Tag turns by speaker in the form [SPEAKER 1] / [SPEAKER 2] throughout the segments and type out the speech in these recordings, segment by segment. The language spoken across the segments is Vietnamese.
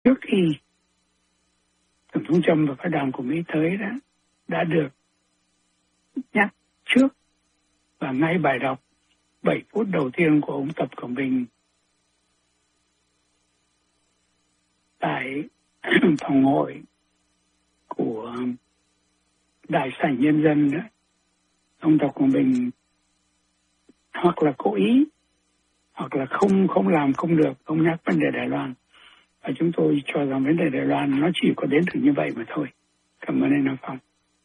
[SPEAKER 1] trước khi Tổng thống Trump và phái đoàn của Mỹ tới đã được nhắc trước, và ngay bài đọc 7 phút đầu tiên của ông Tập Cận Bình tại phòng hội của Đại sảnh Nhân dân đó, ông Tập Cận Bình hoặc là cố ý hoặc là không làm không được, ông nhắc vấn đề Đài Loan, và chúng tôi cho rằng vấn đề Đài Loan nó chỉ có đến từ như vậy mà thôi. Cảm ơn anh Nam Phong.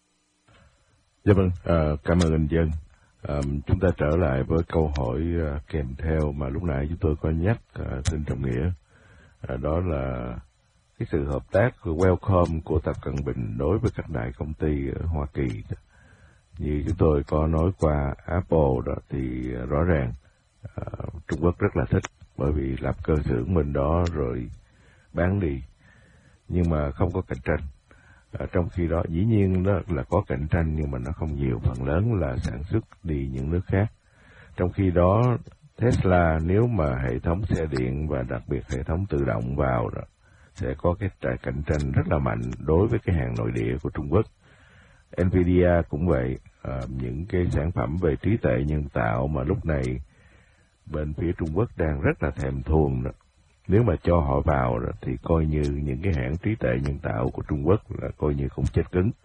[SPEAKER 2] Dạ vâng, cảm ơn anh Dân. Chúng ta trở lại với câu hỏi kèm theo mà lúc nãy chúng tôi có nhắc, xin Trọng Nghĩa, đó là cái sự hợp tác welcome của Tập Cận Bình đối với các đại công ty ở Hoa Kỳ. Như chúng tôi có nói qua Apple đó, thì rõ ràng Trung Quốc rất là thích, bởi vì lập cơ xưởng bên đó rồi bán đi, nhưng mà không có cạnh tranh. Trong khi đó dĩ nhiên đó là có cạnh tranh, nhưng mà nó không nhiều, phần lớn là sản xuất đi những nước khác. Trong khi đó Tesla nếu mà hệ thống xe điện và đặc biệt hệ thống tự động vào đó, sẽ có cái cạnh tranh rất là mạnh đối với cái hàng nội địa của Trung Quốc. Nvidia cũng vậy, những cái sản phẩm về trí tuệ nhân tạo mà lúc này bên phía Trung Quốc đang rất là thèm thuồng đó. Nếu mà cho họ vào đó, thì coi như những cái hãng trí tuệ nhân tạo của Trung Quốc là coi như không chết cứng.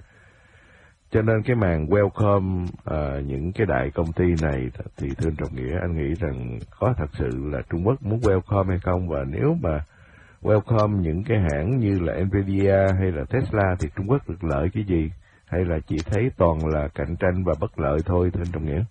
[SPEAKER 2] Cho nên cái màn welcome những cái đại công ty này thì thưa Trọng Nghĩa, anh nghĩ rằng có thật sự là Trung Quốc muốn welcome hay không, và nếu mà welcome những cái hãng như là Nvidia hay là Tesla thì Trung Quốc được lợi cái gì, hay là chỉ thấy toàn là cạnh tranh và bất lợi thôi thưa Trọng Nghĩa?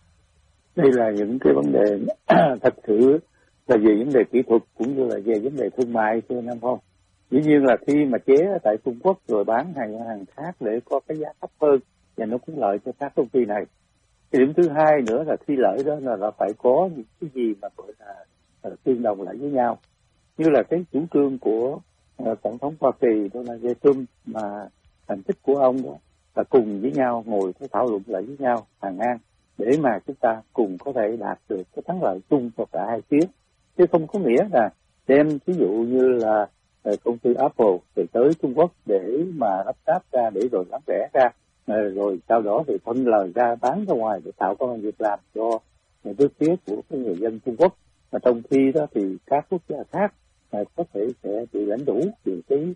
[SPEAKER 3] Đây là những cái vấn đề thật sự là về vấn đề kỹ thuật cũng như là về vấn đề thương mại thưa Nam Phong. Dĩ nhiên là khi mà chế ở tại Trung Quốc rồi bán hàng khác để có cái giá thấp hơn, và nó cũng lợi cho các công ty này. Cái điểm thứ hai nữa là khi lợi đó là phải có những cái gì mà gọi là tương đồng lại với nhau, như là cái chủ trương của tổng thống Hoa Kỳ Donald Trump, mà thành tích của ông đó là cùng với nhau ngồi thảo luận lại với nhau hàng ngang để mà chúng ta cùng có thể đạt được cái thắng lợi chung cho cả hai phía, chứ không có nghĩa là đem ví dụ như là công ty Apple thì tới Trung Quốc để mà lắp ráp ra để rồi bán rẻ ra, rồi sau đó thì phân lời ra bán ra ngoài để tạo công ăn việc làm cho những cái phía của cái người dân Trung Quốc. Mà trong khi đó thì các quốc gia khác có thể sẽ bị lãnh đủ về cái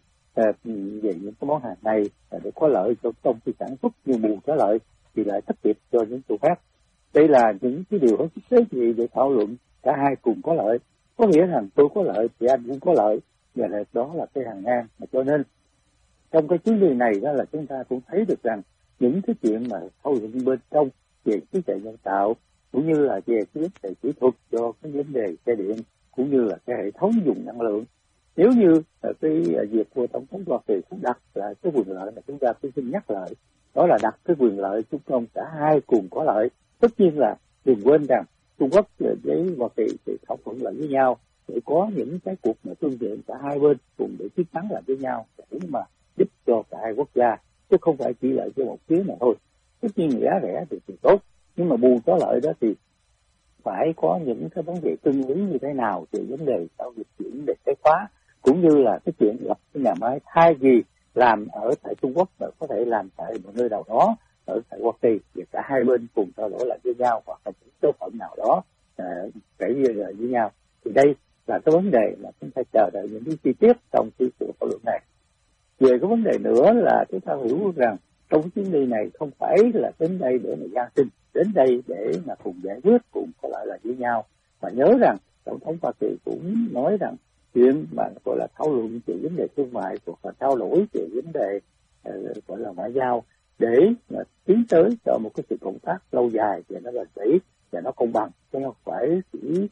[SPEAKER 3] về những cái món hàng này để có lợi cho công ty sản xuất, nhưng bù có lợi thì lại thất nghiệp cho những chỗ khác. Đây là những cái điều hết sức tế nhị để thảo luận, cả hai cùng có lợi, có nghĩa rằng tôi có lợi thì anh cũng có lợi, và đó là cái hàng ngang. Cho nên trong cái chuyến đi này đó là chúng ta cũng thấy được rằng những cái chuyện mà thảo luận bên trong về trí tuệ nhân tạo cũng như là về cái vấn đề kỹ thuật cho cái vấn đề xe điện cũng như là cái hệ thống dùng năng lượng, nếu như cái việc của tổng thống Hoa Kỳ cũng đặt lại cái quyền lợi mà chúng ta cũng xin nhắc lại, đó là đặt cái quyền lợi chúng ta cả hai cùng có lợi. Tất nhiên là đừng quên rằng Trung Quốc với Hoa Kỳ thì thảo luận lại với nhau để có những cái cuộc mà tương diện cả hai bên cùng để chiến thắng lại với nhau để mà giúp cho cả hai quốc gia, chứ không phải chỉ lợi cho một phía mà thôi. Tất nhiên giá rẻ thì tốt, nhưng mà bù có lợi đó thì phải có những cái vấn đề tương ứng như thế nào về vấn đề giao dịch chuyển để cái khóa, cũng như là cái chuyện lập cái nhà máy thay vì làm ở tại Trung Quốc mà có thể làm tại một nơi nào đó ở tại Hoa Kỳ, và cả hai bên cùng trao đổi lại với nhau, hoặc là những số phận nào đó kể với nhau. Thì đây là cái vấn đề mà chúng ta chờ đợi những cái chi tiết trong cái sự thảo luận này. Về cái vấn đề nữa là chúng ta hiểu rằng trong cái chuyến đi này không phải là đến đây để mà gian sinh, đến đây để mà cùng giải quyết, cùng có lại là với nhau. Mà nhớ rằng tổng thống Hoa Kỳ cũng nói rằng chuyện mà gọi là thảo luận về vấn đề thương mại hoặc là trao đổi về vấn đề gọi là ngoại giao để mà tiến tới cho một cái sự cộng tác lâu dài và nó bền bỉ và nó công bằng, chứ không phải chỉ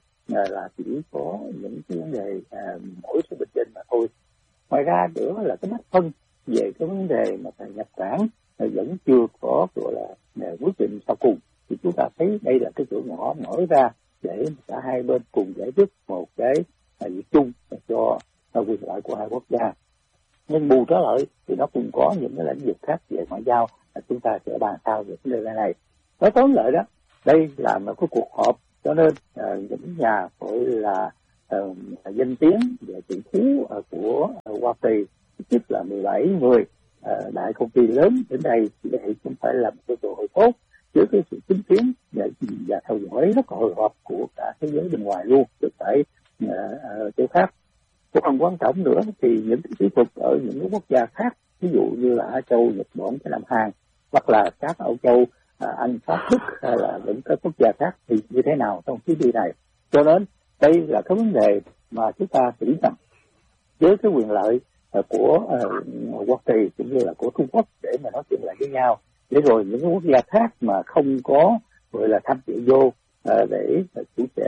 [SPEAKER 3] có những cái vấn đề mỗi sự bình dân mà thôi. Ngoài ra nữa là cái mắt phân về cái vấn đề mà phải nhập cảng vẫn chưa có gọi là quyết định sau cùng, thì chúng ta thấy đây là cái chỗ ngõ mở ra để cả hai bên cùng giải quyết một cái việc chung cho quyền lợi của hai quốc gia. Nhưng bù trở lại thì nó cũng có những cái lĩnh vực khác về ngoại giao là chúng ta sẽ bàn thảo về vấn đề này. Nói tóm lại đó, đây là một cái cuộc họp, cho nên những nhà gọi là danh tiếng và tỷ phú của Hoa Kỳ, nhất là 17 người đại công ty lớn đến đây để cũng phải làm một cơ hội tốt với cái sự chứng kiến và theo dõi rất hồi hộp của cả thế giới bên ngoài luôn, chứ phải chỗ khác. Còn quan trọng nữa thì những cái kỹ thuật ở những cái quốc gia khác, ví dụ như là Á Châu, Nhật Bản, Nam Hàn, hoặc là các Âu Châu, Anh, Pháp, Đức, hay là những các quốc gia khác thì như thế nào trong chuyến đi này. Cho nên đây là cái vấn đề mà chúng ta nghĩ rằng với cái quyền lợi của Hoa Kỳ cũng như là của Trung Quốc để mà nói chuyện lại với nhau, để rồi những quốc gia khác mà không có gọi là tham dự vô để cũng sẽ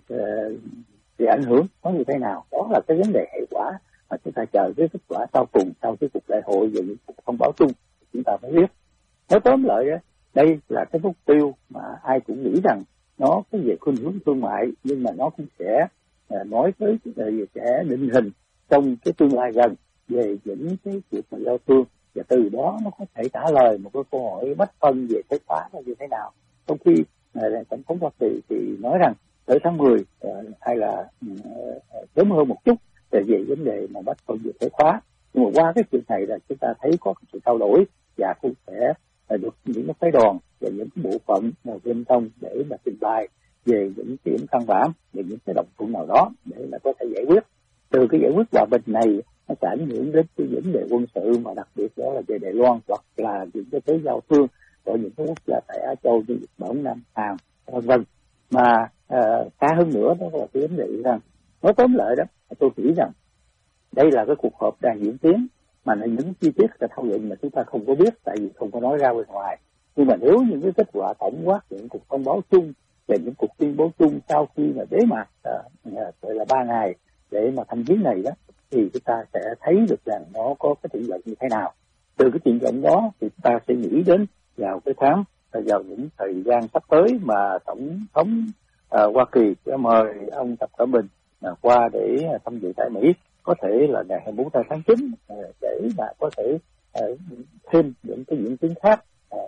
[SPEAKER 3] bị ảnh hưởng có như thế nào. Đó là cái vấn đề hệ quả mà chúng ta chờ cái kết quả sau cùng, sau cái cuộc đại hội và những cuộc thông báo chung chúng ta mới biết. Nói tóm lại, đây là cái mục tiêu mà ai cũng nghĩ rằng nó có về khuynh hướng thương mại, nhưng mà nó cũng sẽ nói tới sẽ định hình trong cái tương lai gần về những cái việc mà giao thương, và từ đó nó có thể trả lời một cái câu hỏi bất phân về thuế khóa là như thế nào. Trong khi tổng thống Hoa Kỳ thì nói rằng tới tháng 10 hay là sớm hơn một chút về vấn đề mà bất phân về thuế khóa. Nhưng mà qua cái chuyện này là chúng ta thấy có sự trao đổi và cũng sẽ được những cái phái đoàn và những cái bộ phận bên trong để mà trình bày về những điểm căn bản, về những cái đồng thuận nào đó để là có thể giải quyết. Từ cái giải quyết hòa bình này nó sẽ ảnh hưởng đến cái vấn đề quân sự, mà đặc biệt đó là về Đài Loan hoặc là những cái thế giao thương của những cái quốc gia tại Á Châu như Nhật Bản, Nam Hàn, vân vân. Mà xa hơn nữa đó là cái vấn đề rằng, nói tóm lại đó, tôi nghĩ rằng đây là cái cuộc họp đang diễn tiến, mà những chi tiết là thảo luận mà chúng ta không có biết, tại vì không có nói ra bên ngoài. Nhưng mà nếu những cái kết quả tổng quát, những cuộc thông báo chung về những cuộc tuyên bố chung sau khi mà bế mạc gọi là 3 ngày để mà tham viếng này đó, thì chúng ta sẽ thấy được rằng nó có cái triển vọng như thế nào. Từ cái triển vọng đó thì chúng ta sẽ nghĩ đến vào cái tháng, vào những thời gian sắp tới mà tổng thống Hoa Kỳ sẽ mời ông Tập Cận Bình qua để tham dự tại Mỹ, có thể là ngày 24 tháng 9 để mà có thể thêm những cái diễn tiến khác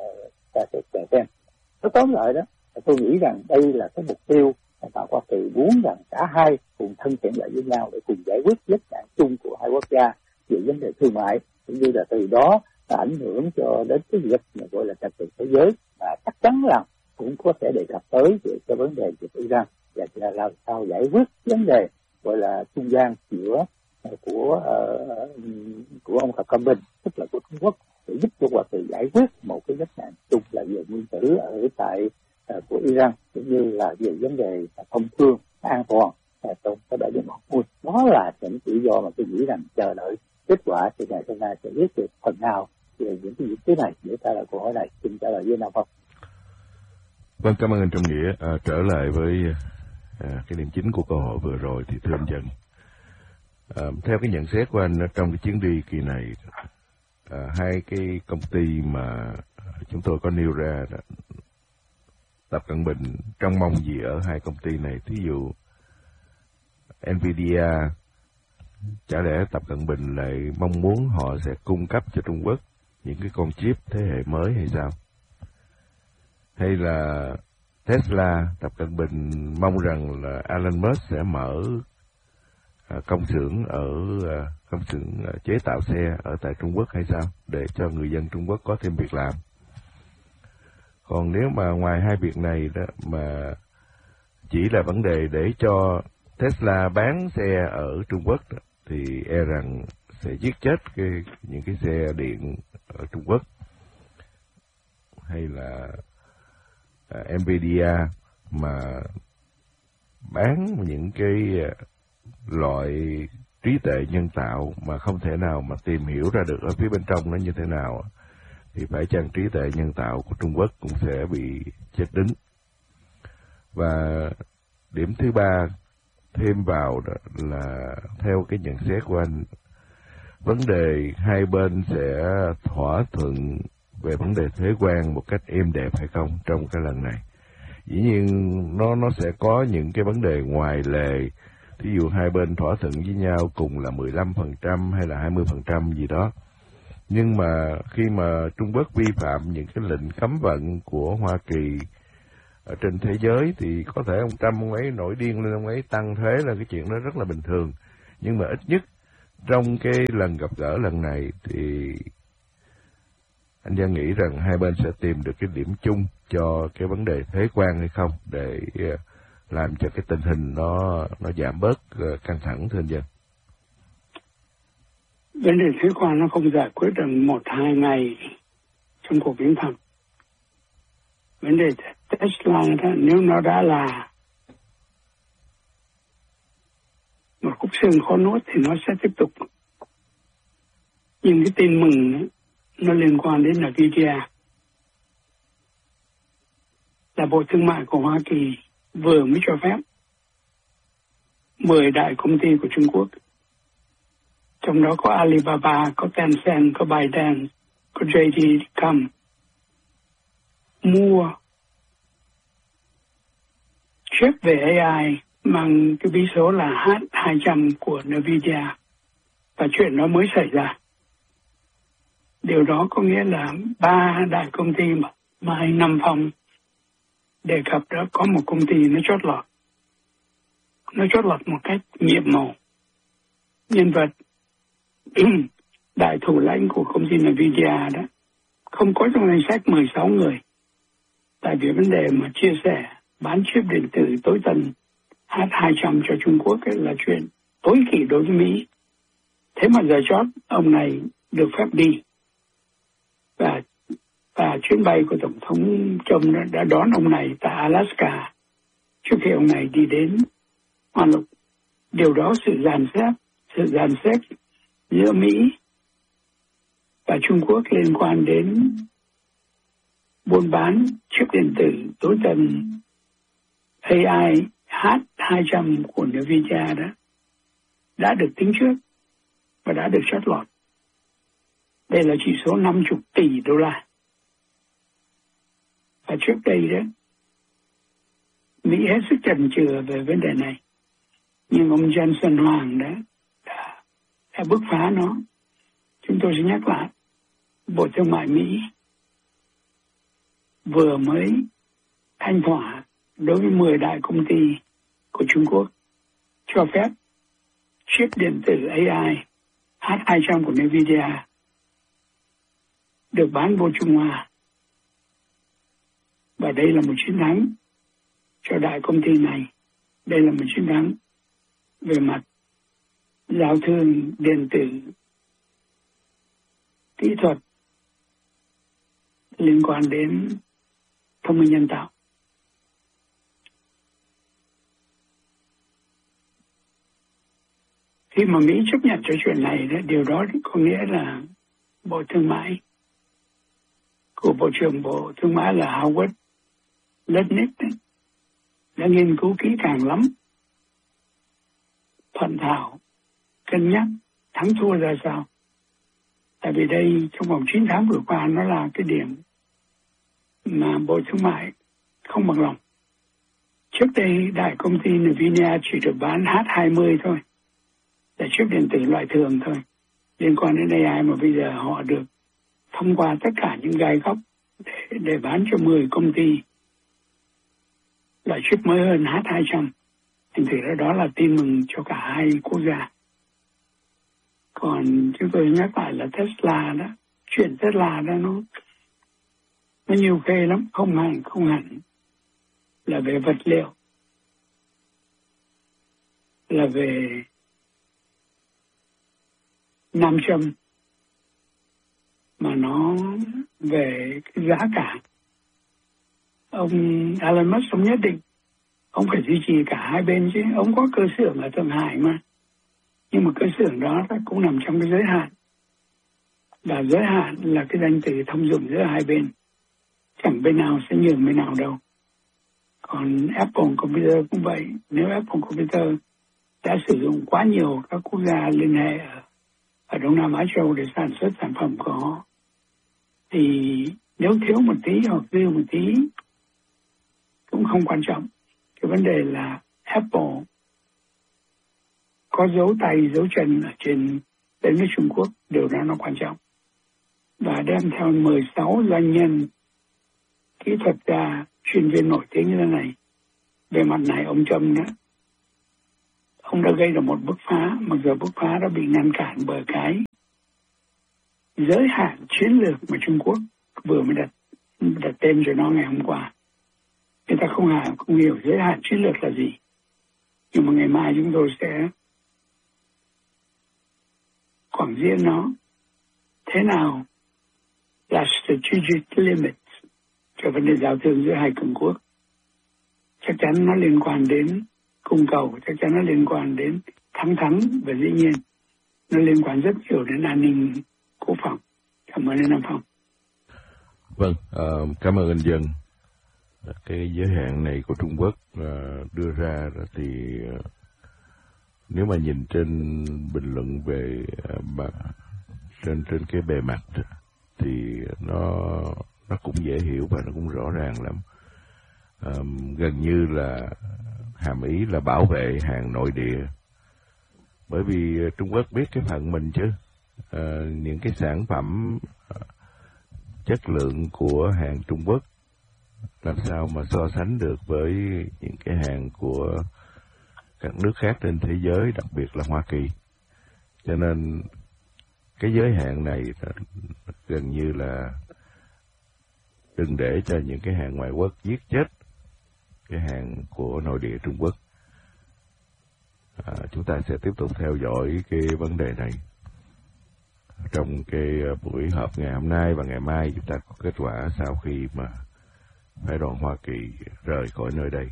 [SPEAKER 3] ta sẽ xem. Nói tóm lại đó, tôi nghĩ rằng đây là cái mục tiêu mà Hoa Kỳ muốn rằng cả hai cùng thân thiện lại với nhau để cùng giải quyết vấn nạn chung của hai quốc gia về vấn đề thương mại, cũng như là từ đó ảnh hưởng cho đến cái việc gọi là trật tự thế giới, và chắc chắn là cũng có thể đề cập tới về cái vấn đề của Iran và là làm sao giải quyết vấn đề gọi là trung gian giữa của ông Tập Cận Bình, tức là của Trung Quốc, để giúp cho Hoa Kỳ giải quyết một cái vấn nạn chung là về nguyên tử ở tại của Iran, cũng như là về vấn đề thông thương an toàn trong cái đại dương Hormuz. Đó là những tự do mà tôi nghĩ rằng chờ đợi kết quả thì ngày hôm nay sẽ biết được phần nào về những cái việc này. Để trả lời câu hỏi này, xin trả lời với Nam Phong.
[SPEAKER 2] Vâng, cảm ơn anh Trọng Nghĩa. Trở lại với cái điểm chính của câu hỏi vừa rồi thì thưa anh Dân, theo cái nhận xét của anh trong cái chuyến đi kỳ này, hai cái công ty mà chúng tôi có nêu ra đó, Tập Cận Bình trông mong gì ở hai công ty này? Thí dụ Nvidia, chả lẽ Tập Cận Bình lại mong muốn họ sẽ cung cấp cho Trung Quốc những cái con chip thế hệ mới hay sao? Hay là Tesla, Tập Cận Bình mong rằng là Elon Musk sẽ mở công xưởng chế tạo xe ở tại Trung Quốc hay sao, để cho người dân Trung Quốc có thêm việc làm? Còn nếu mà ngoài hai việc này đó mà chỉ là vấn đề để cho Tesla bán xe ở Trung Quốc đó, thì e rằng sẽ giết chết những cái xe điện ở Trung Quốc. Hay là Nvidia mà bán những cái loại trí tuệ nhân tạo mà không thể nào mà tìm hiểu ra được ở phía bên trong nó như thế nào, thì phải chăng trí tuệ nhân tạo của Trung Quốc cũng sẽ bị chết đính. Và điểm thứ ba thêm vào đó là theo cái nhận xét của anh, vấn đề hai bên sẽ thỏa thuận về vấn đề thuế quan một cách êm đẹp hay không trong cái lần này. Dĩ nhiên nó sẽ có những cái vấn đề ngoài lề, thí dụ hai bên thỏa thuận với nhau cùng là 15% hay là 20% gì đó. Nhưng mà khi mà Trung Quốc vi phạm những cái lệnh cấm vận của Hoa Kỳ ở trên thế giới thì có thể ông Trump ông ấy nổi điên lên, ông ấy tăng thuế là cái chuyện đó rất là bình thường. Nhưng mà ít nhất trong cái lần gặp gỡ lần này thì anh Giang nghĩ rằng hai bên sẽ tìm được cái điểm chung cho cái vấn đề thuế quan hay không, để làm cho cái tình hình nó giảm bớt căng thẳng, thưa anh Giang.
[SPEAKER 1] Vấn đề thuế quan nó không giải quyết được 1-2 ngày trong cuộc viếng thăm. Vấn đề Tesla đó, nếu nó đã là một khúc xương khó nuốt thì nó sẽ tiếp tục. Nhưng cái tin mừng nó liên quan đến Nvidia, là Bộ Thương mại của Hoa Kỳ vừa mới cho phép 10 đại công ty của Trung Quốc, trong đó có Alibaba, có Tencent, có ByteDance, có JD.com, mua chip về AI mang cái bí số là H200 của Nvidia, và chuyện đó mới xảy ra. Điều đó có nghĩa là 3 đại công ty mà anh Năm Phong đề cập đó, có một công ty nó chót lọt. Nó chót lọt một cách nhiệm màu. Nhân vật đại thủ lãnh của công ty Nvidia đó không có trong danh sách 16 người. Tại vì vấn đề mà chia sẻ bán chip điện tử tối tân H200 cho Trung Quốc ấy là chuyện tối kỵ đối với Mỹ. Thế mà giờ chót ông này được phép đi. Và chuyến bay của Tổng thống Trump đã đón ông này tại Alaska trước khi ông này đi đến Hoa Lục. Điều đó sự dàn xếp giữa Mỹ và Trung Quốc liên quan đến buôn bán chip điện tử tối tân AI H200 của Nvidia đó đã được tính trước và đã được chót lọt. Đây là chỉ số 50 tỷ đô la. Và trước đây đó, Mỹ hết sức chần chừ về vấn đề này. Nhưng ông Johnson Hoàng đã bứt phá nó. Chúng tôi sẽ nhắc lại, Bộ Thương mại Mỹ vừa mới thanh thỏa đối với 10 đại công ty của Trung Quốc cho phép chip điện tử AI H200 của Nvidia được bán vô Trung Hoa. Và đây là một chiến thắng cho đại công ty này. Đây là một chiến thắng về mặt giao thương điện tử, kỹ thuật liên quan đến thông minh nhân tạo. Khi mà Mỹ chấp nhận cho chuyện này, điều đó có nghĩa là Bộ Thương mại của Bộ trưởng Bộ Thương mại là Howard Lutnick đã nghiên cứu kỹ càng lắm, thuận thảo, cân nhắc thắng thua ra sao. Tại vì đây trong vòng 9 tháng vừa qua nó là cái điểm mà Bộ Thương mại không bằng lòng. Trước đây đại công ty Nvidia chỉ được bán H20 thôi, là chip điện tử loại thường thôi, liên quan đến AI, mà bây giờ họ được thông qua tất cả những gai góc để bán cho 10 công ty loại chip mới hơn H200. Thành thử đó là tin mừng cho cả hai quốc gia. Còn chúng tôi nhắc lại là Tesla đó, chuyện Tesla đó nó nhiều khê lắm, không hẳn là về vật liệu, là về nam châm, mà nó về cái giá cả. Ông Elon Musk ông nhất định ông phải duy trì cả hai bên chứ. Ông có cơ xưởng ở Thượng Hải mà, nhưng mà cơ xưởng đó cũng nằm trong cái giới hạn, và giới hạn là cái danh từ thông dụng giữa hai bên, chẳng bên nào sẽ nhường bên nào đâu. Còn Apple Computer cũng vậy. Nếu Apple Computer đã sử dụng quá nhiều các quốc gia liên hệ ở Đông Nam Á Châu để sản xuất sản phẩm của họ, thì nếu thiếu một tí hoặc dư một tí cũng không quan trọng. Cái vấn đề là Apple có dấu tay, dấu chân ở trên đất nước Trung Quốc, điều đó nó quan trọng. Và đem theo 16 doanh nhân kỹ thuật gia chuyên viên nổi tiếng như thế này. Về mặt này ông Trump đó, ông đã gây ra một bứt phá, mặc dù bứt phá đã bị ngăn cản bởi cái giới hạn chiến lược mà Trung Quốc vừa mới đặt tên cho nó ngày hôm qua. Người ta không hiểu giới hạn chiến lược là gì. Nhưng mà ngày mai chúng tôi sẽ quảng diễn nó. Thế nào là strategic limit cho vấn đề giao thương giữa hai cường quốc? Chắc chắn nó liên quan đến cung cầu, chắc chắn nó liên quan đến thắng và dĩ nhiên nó liên quan rất nhiều đến an ninh quốc phòng. Cảm ơn anh Nam Phong.
[SPEAKER 2] Vâng, cảm ơn anh Dân. Cái giới hạn này của Trung Quốc đưa ra thì nếu mà nhìn trên bình luận về trên cái bề mặt thì nó cũng dễ hiểu và nó cũng rõ ràng lắm. Gần như là hàm ý là bảo vệ hàng nội địa, bởi vì Trung Quốc biết cái phận mình chứ. Những cái sản phẩm chất lượng của hàng Trung Quốc làm sao mà so sánh được với những cái hàng của các nước khác trên thế giới, đặc biệt là Hoa Kỳ. Cho nên cái giới hạn này gần như là đừng để cho những cái hàng ngoại quốc giết chết cái hàng của nội địa Trung Quốc. Chúng ta sẽ tiếp tục theo dõi cái vấn đề này. Trong cái buổi họp ngày hôm nay và ngày mai chúng ta có kết quả sau khi mà phái đoàn Hoa Kỳ rời khỏi nơi đây.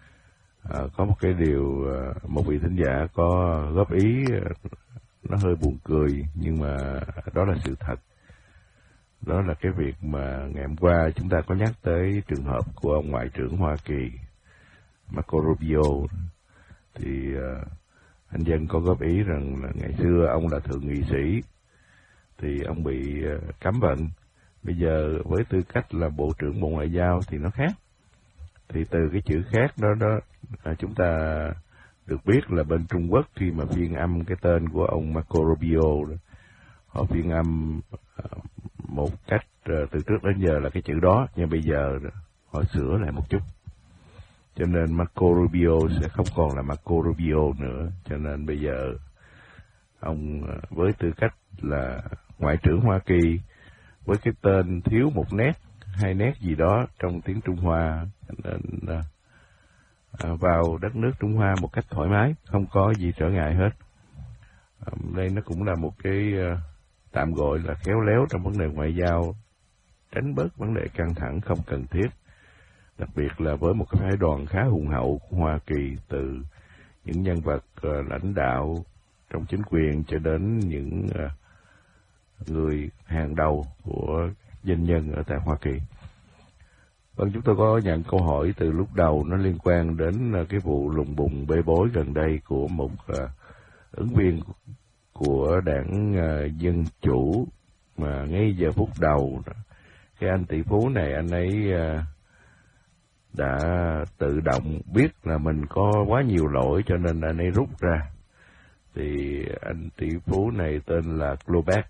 [SPEAKER 2] Có một cái điều một vị thính giả có góp ý, nó hơi buồn cười nhưng mà đó là sự thật. Đó là cái việc mà ngày hôm qua chúng ta có nhắc tới trường hợp của ông Ngoại trưởng Hoa Kỳ Marco Rubio. Thì anh Dân có góp ý rằng là ngày xưa ông là thượng nghị sĩ thì ông bị cấm vận. Bây giờ với tư cách là Bộ trưởng Bộ Ngoại giao thì nó khác. Thì từ cái chữ khác đó chúng ta được biết là bên Trung Quốc khi mà phiên âm cái tên của ông Marco Rubio, họ phiên âm một cách từ trước đến giờ là cái chữ đó, nhưng bây giờ họ sửa lại một chút. Cho nên Marco Rubio sẽ không còn là Marco Rubio nữa. Cho nên bây giờ ông với tư cách là Ngoại trưởng Hoa Kỳ với cái tên thiếu một nét, hai nét gì đó trong tiếng Trung Hoa, nên vào đất nước Trung Hoa một cách thoải mái, không có gì trở ngại hết. Đây nó cũng là một cái tạm gọi là khéo léo trong vấn đề ngoại giao, tránh bớt vấn đề căng thẳng không cần thiết, đặc biệt là với một cái phái đoàn khá hùng hậu của Hoa Kỳ, từ những nhân vật lãnh đạo trong chính quyền cho đến những người hàng đầu của doanh nhân ở tại Hoa Kỳ. Vâng, chúng tôi có nhận câu hỏi từ lúc đầu, nó liên quan đến cái vụ lùng bùng bê bối gần đây của một ứng viên của đảng Dân Chủ, mà ngay giờ phút đầu cái anh tỷ phú này, anh ấy đã tự động biết là mình có quá nhiều lỗi cho nên anh ấy rút ra. Thì anh tỷ phú này tên là Klobuchar,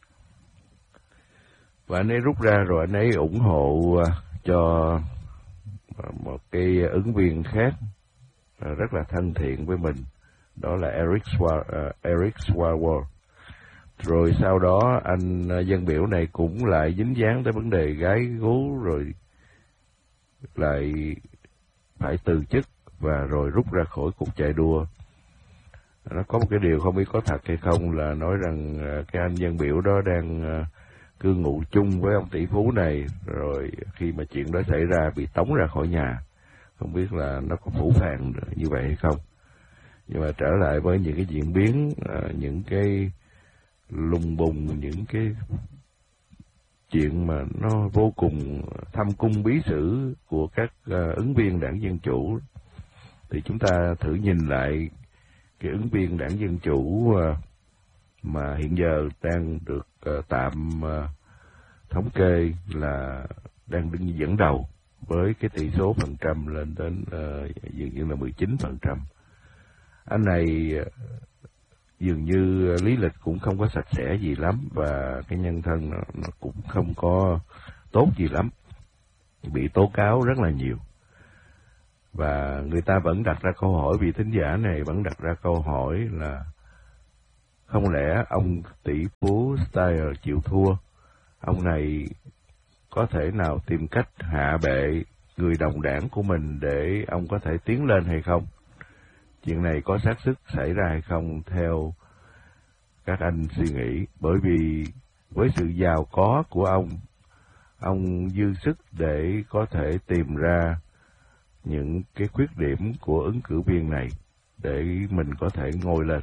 [SPEAKER 2] và anh ấy rút ra rồi anh ấy ủng hộ cho một cái ứng viên khác rất là thân thiện với mình, đó là Eric Swalwell. Rồi sau đó anh dân biểu này cũng lại dính dáng tới vấn đề gái gú, rồi lại phải từ chức và rồi rút ra khỏi cuộc chạy đua. Nó có một cái điều không biết có thật hay không là nói rằng cái anh dân biểu đó đang cư ngụ chung với ông tỷ phú này, rồi khi mà chuyện đó xảy ra bị tống ra khỏi nhà. Không biết là nó có phủ phàng như vậy hay không. Nhưng mà trở lại với những cái diễn biến, những cái lùng bùng, những cái chuyện mà nó vô cùng thâm cung bí sử của các ứng viên đảng Dân Chủ, thì chúng ta thử nhìn lại cái ứng viên đảng Dân Chủ mà hiện giờ đang được tạm thống kê là đang đứng dẫn đầu với cái tỷ số phần trăm lên đến dường như là 19%. Anh này dường như lý lịch cũng không có sạch sẽ gì lắm, và cái nhân thân nó cũng không có tốt gì lắm. bị tố cáo rất là nhiều. Và người ta vẫn đặt ra câu hỏi, vị thính giả này vẫn đặt ra câu hỏi là không lẽ ông tỷ phú Steyer chịu thua, ông này có thể nào tìm cách hạ bệ người đồng đảng của mình để ông có thể tiến lên hay không? Chuyện này có xác suất xảy ra hay không theo các anh suy nghĩ? Bởi vì với sự giàu có của ông dư sức để có thể tìm ra những cái khuyết điểm của ứng cử viên này để mình có thể ngồi lên.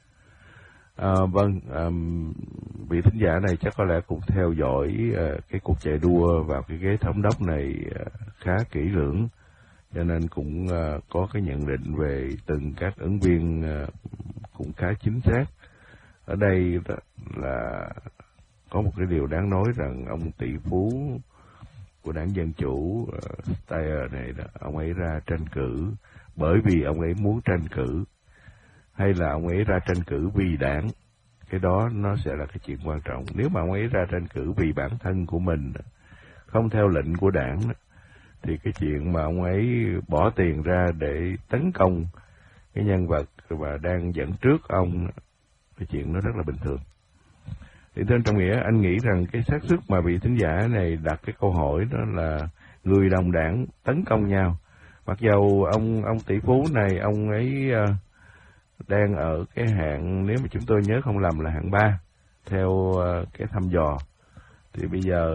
[SPEAKER 2] Vị thính giả này chắc có lẽ cũng theo dõi cái cuộc chạy đua vào cái ghế thống đốc này khá kỹ lưỡng, cho nên cũng có cái nhận định về từng các ứng viên cũng khá chính xác. Ở đây là có một cái điều đáng nói rằng ông tỷ phú của đảng Dân Chủ Steyer này, ông ấy ra tranh cử bởi vì ông ấy muốn tranh cử, hay là ông ấy ra tranh cử vì đảng, cái đó nó sẽ là cái chuyện quan trọng. Nếu mà ông ấy ra tranh cử vì bản thân của mình, không theo lệnh của đảng, thì cái chuyện mà ông ấy bỏ tiền ra để tấn công cái nhân vật và đang dẫn trước ông, cái chuyện nó rất là bình thường. Thì tên Trọng Nghĩa, anh nghĩ rằng cái xác suất mà vị thính giả này đặt cái câu hỏi đó là người đồng đảng tấn công nhau, mặc dầu ông tỷ phú này, ông ấy đang ở cái hạng, nếu mà chúng tôi nhớ không lầm là hạng 3 theo cái thăm dò, thì bây giờ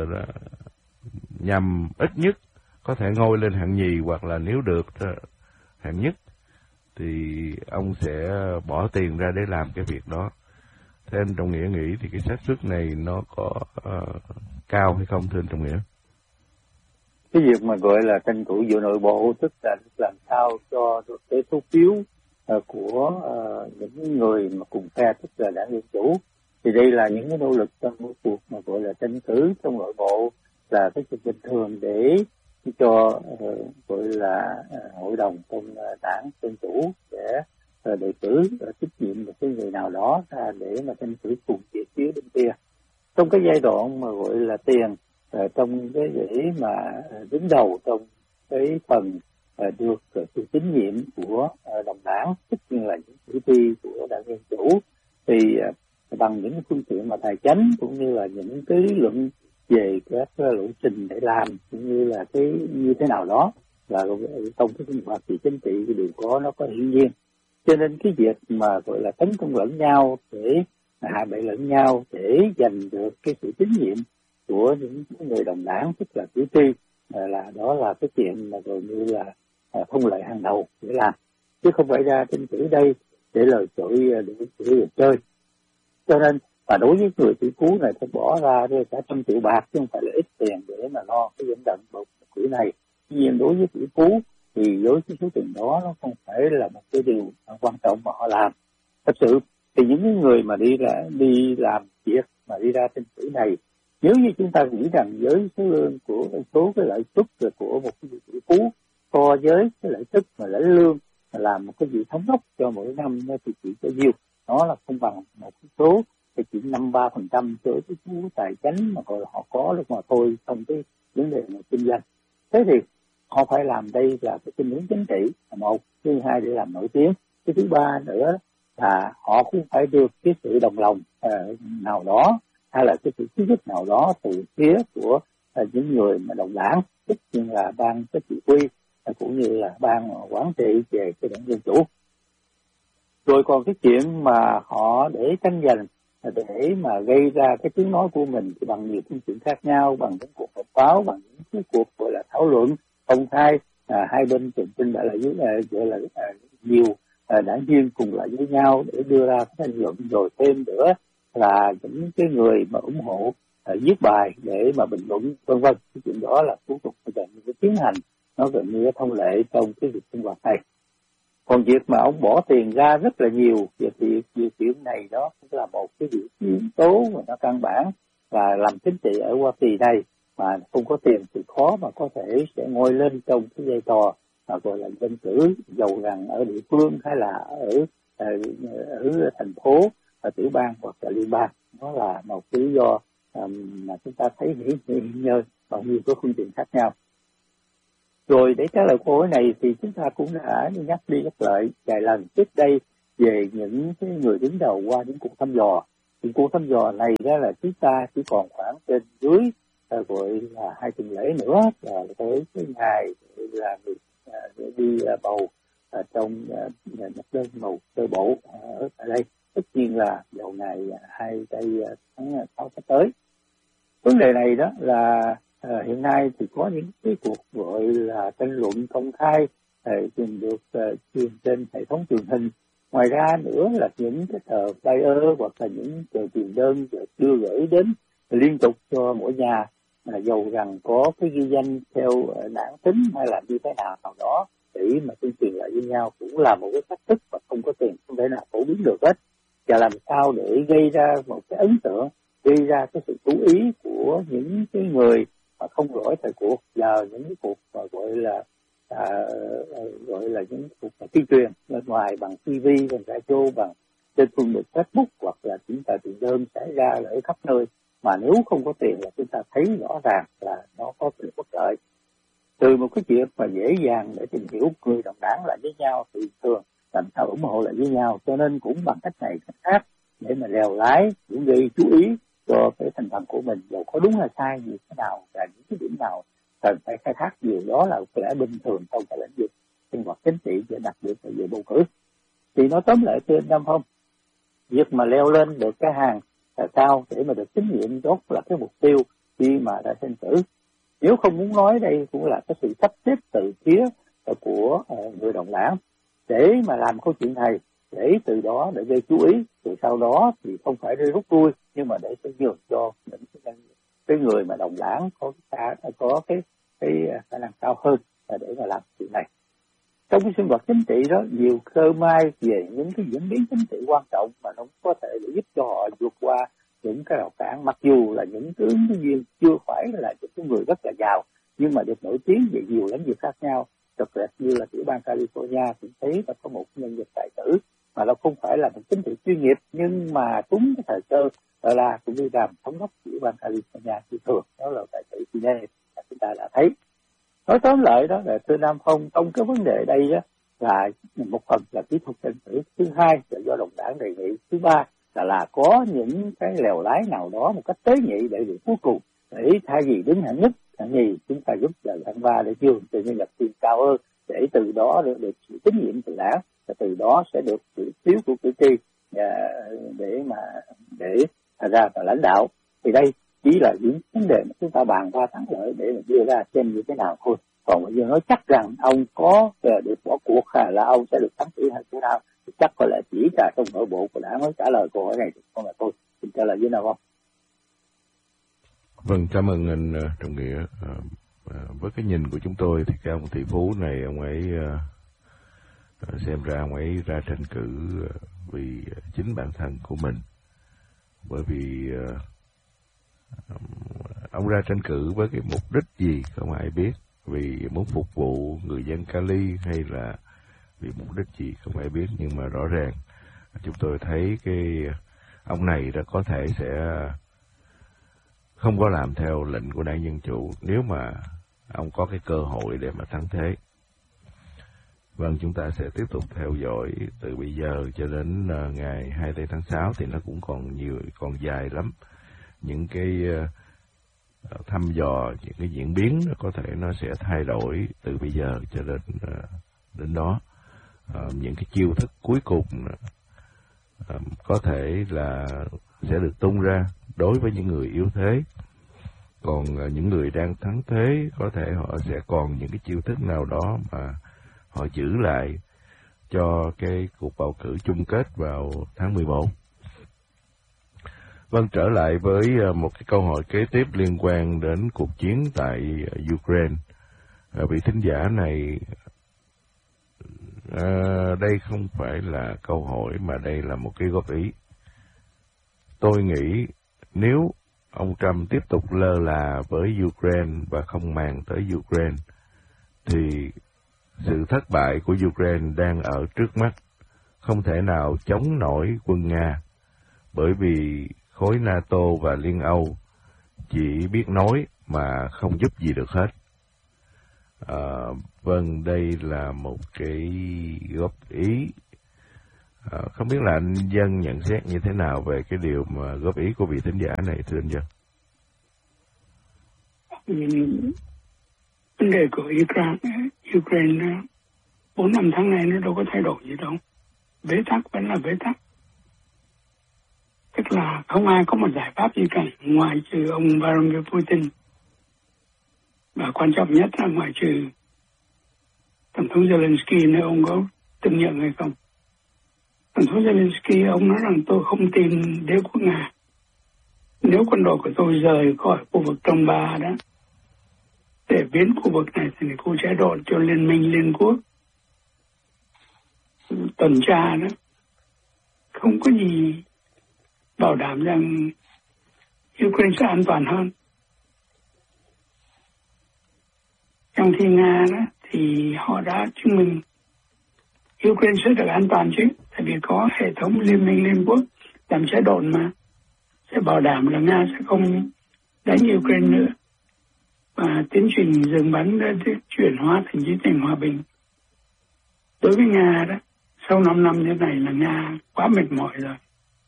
[SPEAKER 2] nhằm ít nhất có thể ngôi lên hạng nhì, hoặc là nếu được hạng nhất thì ông sẽ bỏ tiền ra để làm cái việc đó. Thế anh Trọng Nghĩa nghĩ thì cái xác suất này nó có cao hay không, thưa anh Trọng Nghĩa?
[SPEAKER 3] Cái việc mà gọi là tranh cử giữa nội bộ, tức là làm sao cho được cái số phiếu của những người mà cùng phe, tức là đảng Dân Chủ, thì đây là những cái nỗ lực trong một cuộc mà gọi là tranh cử trong nội bộ, là cái chuyện bình thường để cho gọi là hội đồng trong đảng Dân Chủ để đề cử tín nhiệm một cái người nào đó ra để mà tranh cử cùng chia phiếu bên kia. Trong cái giai đoạn mà gọi là tiền trong cái để mà đứng đầu trong cái phần được sự tín nhiệm của đồng đảng, tức là những cử tri của đảng Dân Chủ, thì bằng những phương tiện mà tài chánh cũng như là những cái lý luận về các lộ trình để làm, cũng như là cái như thế nào đó, là trong cái sinh hoạt chính trị thì đều có, nó có hiển nhiên. Cho nên cái việc mà gọi là tấn công lẫn nhau để hạ bệ lẫn nhau để giành được cái sự tín nhiệm của những người đồng đảng, tức là cử tri, là đó là cái chuyện mà gọi như là thông lệ hàng đầu để làm, chứ không phải ra tranh cử đây để lời chọi để chơi. Cho nên và đối với người tỷ phú này phải bỏ ra cả 100 triệu bạc chứ không phải là ít tiền để mà lo cái dẫn động bầu cử này. Tuy nhiên đối với tỷ phú thì với cái số tiền đó nó không phải là một cái điều quan trọng mà họ làm. Thật sự thì những người mà đi làm việc mà đi ra tranh cử này, nếu như chúng ta nghĩ rằng với số lương của số cái lợi suất của một cái vị tỷ phú so với cái lợi suất mà lãnh lương mà làm một cái vị thống đốc cho mỗi năm thì chỉ có nhiêu, nó là không bằng một cái số thì chỉ 5-3% cho cái số tài chánh mà gọi là họ có lúc mà thôi trong cái vấn đề mà kinh doanh. Thế thì họ phải làm đây là cái tình huống chính trị là một, thứ hai để làm nổi tiếng, cái thứ ba nữa là họ cũng phải được cái sự đồng lòng nào đó, hay là cái sự khuyến khích nào đó từ phía của những người mà đồng đảng, tức là ban cái chỉ huy cũng như là ban quản trị về cái đảng Dân Chủ. Rồi còn cái chuyện mà họ để tranh giành, để mà gây ra cái tiếng nói của mình thì bằng nhiều phương tiện khác nhau, bằng những cuộc họp báo, bằng những cái cuộc gọi là thảo luận công khai, hai bên trình bày là gọi là nhiều đảng viên cùng lại với nhau để đưa ra cái tranh luận, rồi thêm nữa là những cái người mà ủng hộ viết bài để mà bình luận vân vân. Cái chuyện đó là cuối cùng phải tiến hành, nó gần như thông lệ trong cái việc sinh hoạt này. Còn việc mà ông bỏ tiền ra rất là nhiều, việc chuyện này đó cũng là một cái yếu tố mà nó căn bản, và làm chính trị ở Hoa Kỳ này mà không có tiền thì khó mà có thể sẽ ngồi lên trong cái vai trò gọi là dân cử, dầu rằng ở địa phương hay là ở thành phố, ở tiểu bang hoặc là liên bang. Nó là một cái lý do mà chúng ta thấy hiển nhiên bằng nhiều cái phương tiện khác nhau. Rồi để trả lời câu hỏi này thì chúng ta cũng đã nhắc đi nhắc lại vài lần trước đây về những cái người đứng đầu qua những cuộc thăm dò. Thì cuộc thăm dò này đó là chúng ta chỉ còn khoảng trên dưới gọi là 2 tuần lễ nữa là tới cái ngày là để đi bầu trong nhập đơn bầu sơ bộ ở tại đây. Tất nhiên là vào ngày 2 tháng 6 sắp tới. Vấn đề này đó là hiện nay thì có những cái cuộc gọi là tranh luận công khai được truyền trên hệ thống truyền hình. Ngoài ra nữa là những cái tờ flyer hoặc là những tờ truyền đơn được đưa gửi đến liên tục cho mỗi nhà, dầu rằng có cái ghi danh theo đảng tính hay là như thế nào đó để mà tuyên truyền lại với nhau cũng là một cái cách thức mà không có tiền không thể nào phổ biến được hết. Và làm sao để gây ra một cái ấn tượng, gây ra cái sự chú ý của những cái người mà không rõ thời cuộc và những cái cuộc mà gọi là những cuộc tuyên truyền bên ngoài bằng TV, bằng radio, bằng trên phương tiện Facebook hoặc là chúng ta truyền đơn xảy ra ở khắp nơi, mà nếu không có tiền là chúng ta thấy rõ ràng là nó có sự bất lợi. Từ một cái chuyện mà dễ dàng để tìm hiểu người đồng đảng lại với nhau thì thường làm sao ủng hộ lại với nhau, cho nên cũng bằng cách này cách khác để mà lèo lái cũng gây chú ý cho cái thành phần của mình, dù có đúng hay sai gì thế nào và những cái điểm nào cần phải khai thác, điều đó là lẽ bình thường trong cái lĩnh vực sinh hoạt chính trị và đặc biệt là về bầu cử. Thì nói tóm lại trên Nam Phong, việc mà leo lên được cái hàng cao để mà được tín nhiệm tốt là cái mục tiêu khi mà ra tranh cử. Nếu không muốn nói đây cũng là cái sự sắp xếp từ phía của người đồng đảng để mà làm câu chuyện này, để từ đó để gây chú ý, từ sau đó thì không phải rút lui nhưng mà để sẽ nhường cho những cái người mà đồng đảng có cái khả năng cao hơn để mà làm chuyện này. Trong cái sinh hoạt chính trị đó, nhiều cơ may về những cái diễn biến chính trị quan trọng mà nó có thể để giúp cho họ vượt qua những cái rào cản, mặc dù là những cái ứng cử viên chưa phải là những người rất là giàu nhưng mà được nổi tiếng về nhiều lĩnh vực khác nhau. Đặc biệt như là tiểu bang California cũng thấy là có một nhân vật tài tử mà nó không phải là một chính trị chuyên nghiệp nhưng mà trúng cái thời cơ là cũng đi làm thống đốc tiểu bang California thì thường đó là tài tử Cine mà chúng ta đã thấy. Nói tóm lại đó là thưa Nam Phong, trong cái vấn đề đây đó là một phần là kỹ thuật tranh cử, thứ hai là do đồng đảng đề nghị, thứ ba là có những cái lèo lái nào đó một cách tế nhị để được cuối cùng, để thay vì đứng hạng nhất hạng nhì chúng ta giúp là hạng ba để trường từ nhân vật tiền cao hơn, để từ đó được sự tín nhiệm từ đảng và từ đó sẽ được sự phiếu của cử tri để thành ra và lãnh đạo. Thì đây chỉ là những vấn đề mà chúng ta bàn qua thắng lợi để mà đưa ra xem như thế nào thôi. Còn bây giờ nói chắc rằng ông có được bỏ cuộc hay là ông sẽ được thắng cử hay thế nào thì chắc có lẽ chỉ là trong nội bộ của đảng mới trả lời câu hỏi này thì không là tôi xin trả lời như nào không?
[SPEAKER 2] Vâng, cảm ơn anh Trọng Nghĩa. Với cái nhìn của chúng tôi thì cái ông tỷ phú này, ông ấy xem ra ông ấy ra tranh cử vì chính bản thân của mình, bởi vì ông ra tranh cử với cái mục đích gì không ai biết, vì muốn phục vụ người dân Cali hay là vì mục đích gì không ai biết. Nhưng mà rõ ràng chúng tôi thấy cái ông này đã có thể sẽ không có làm theo lệnh của Đảng Dân Chủ nếu mà ông có cái cơ hội để mà thắng thế. Vâng, chúng ta sẽ tiếp tục theo dõi từ bây giờ cho đến ngày 24 tháng 6 thì nó cũng còn dài lắm. Những cái thăm dò, những cái diễn biến có thể nó sẽ thay đổi từ bây giờ cho đến đó. Những cái chiêu thức cuối cùng có thể là sẽ được tung ra đối với những người yếu thế. Còn những người đang thắng thế có thể họ sẽ còn những cái chiêu thức nào đó mà họ giữ lại cho cái cuộc bầu cử chung kết vào tháng 11. Vâng, trở lại với một cái câu hỏi kế tiếp liên quan đến cuộc chiến tại Ukraine. Vị thính giả này, đây không phải là câu hỏi mà đây là một cái góp ý. Tôi nghĩ nếu ông Trump tiếp tục lơ là với Ukraine và không màng tới Ukraine, thì sự thất bại của Ukraine đang ở trước mắt, không thể nào chống nổi quân Nga, bởi vì khối NATO và Liên Âu chỉ biết nói mà không giúp gì được hết. Vâng, đây là một cái góp ý. Không biết là anh Dân nhận xét như thế nào về cái điều mà góp ý của vị thính giả này, thưa anh Dân?
[SPEAKER 1] Vấn đề của Ukraine 4-5 tháng nay nó đâu có thay đổi gì đâu. Bế tắc vẫn là bế tắc. Tức là không ai có một giải pháp gì cả ngoài trừ ông Vladimir Putin. Và quan trọng nhất là ngoài trừ Tổng thống Zelensky, nếu ông có từng nhận hay không. Tổng thống Zelensky, ông nói rằng tôi không tin đế quốc Nga. Nếu quân đội của tôi rời khỏi khu vực Đông Ba đó, để biến khu vực này thành khu chế độ cho Liên minh Liên Quốc tuần tra đó, không có gì bảo đảm rằng Ukraine sẽ an toàn hơn. Trong khi Nga đó thì họ đã chứng minh Ukraine sẽ được an toàn chứ, tại vì có hệ thống Liên minh Liên Quốc làm chế độ mà sẽ bảo đảm là Nga sẽ không đánh Ukraine nữa, và tiến trình dừng bắn đã chuyển hóa thành tiến trình hòa bình. Đối với Nga đó, sau 5 năm như này là Nga quá mệt mỏi rồi.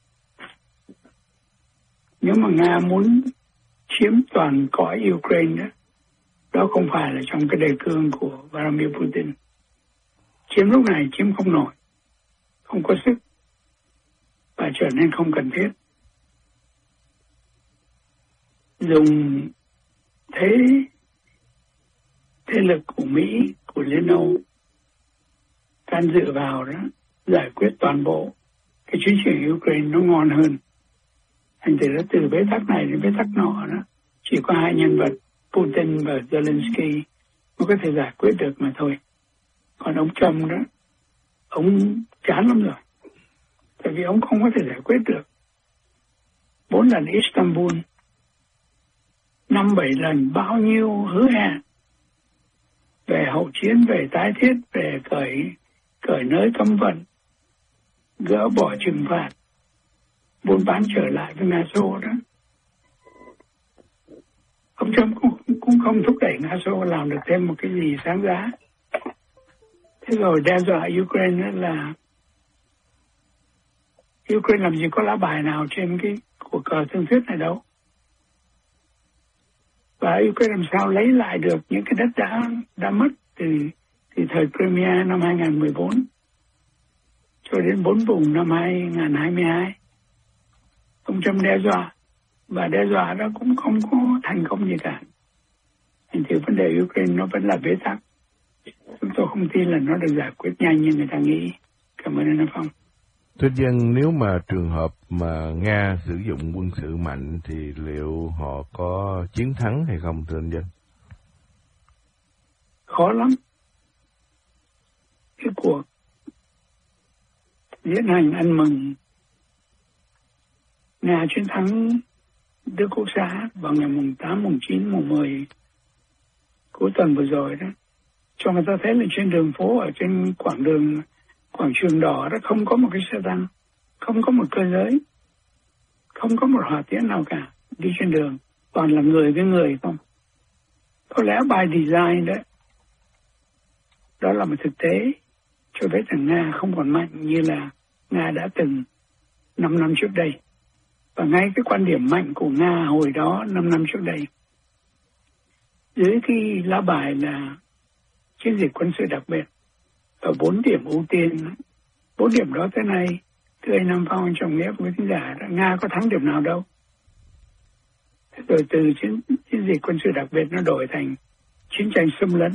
[SPEAKER 1] Nếu mà Nga muốn chiếm toàn cõi Ukraine đó, đó không phải là trong cái đề cương của Vladimir Putin. Chiếm lúc này chiếm không nổi, không có sức và trở nên không cần thiết. Dùng thế lực của Mỹ, của Liên Âu can dự vào đó giải quyết toàn bộ cái chiến trường Ukraine nó ngon hơn. Thành thử đó, từ bế tắc này đến bế tắc nọ đó, chỉ có hai nhân vật Putin và Zelensky mới có thể giải quyết được mà thôi. Còn ông Trump đó, ông chán lắm rồi, tại vì ông không có thể giải quyết được. 4 lần Istanbul, 5-7 lần bao nhiêu hứa hẹn về hậu chiến, về tái thiết, về cởi nới cấm vận, gỡ bỏ trừng phạt, buôn bán trở lại với Nga Xô đó. Ông Trump cũng không thúc đẩy Nga Xô làm được thêm một cái gì sáng giá. Thế rồi đe dọa Ukraine là Ukraine làm gì có lá bài nào trên cái cuộc cờ thương thuyết này đâu. Và Ukraine làm sao lấy lại được những cái đất đã mất từ thời Crimea năm 2014 cho đến 4 vùng năm 2022. Ông Trump đe dọa, và đe dọa đó cũng không có thành công gì cả. Thì vấn đề Ukraine nó vẫn là bế tắc. Chúng tôi không tin là nó được giải quyết nhanh như người ta nghĩ. Cảm ơn anh Phong.
[SPEAKER 2] Thưa Dân, nếu mà trường hợp mà Nga sử dụng quân sự mạnh thì liệu họ có chiến thắng hay không, thưa anh Dân?
[SPEAKER 1] Khó lắm. Cái cuộc diễn hành ăn mừng Nga chiến thắng Đức Quốc xã vào ngày mùng 8, mùng 9, mùng 10 cuối tuần vừa rồi đó, cho người ta thấy là trên đường phố, ở trên quảng trường đỏ đó, không có một cái xe tăng, không có một cơ giới, không có một hỏa tiễn nào cả đi trên đường, toàn là người với người không. Có lẽ by design đó là một thực tế cho biết rằng Nga không còn mạnh như là Nga đã từng 5 năm trước đây. Và ngay cái quan điểm mạnh của Nga hồi đó 5 năm trước đây, dưới cái lá bài là chiến dịch quân sự đặc biệt và 4 điểm ưu tiên, 4 điểm đó tới nay, thưa anh Nam Phong, trong nghĩa của khán giả, Nga có thắng điểm nào đâu. Rồi từ chiến dịch quân sự đặc biệt nó đổi thành chiến tranh xâm lấn.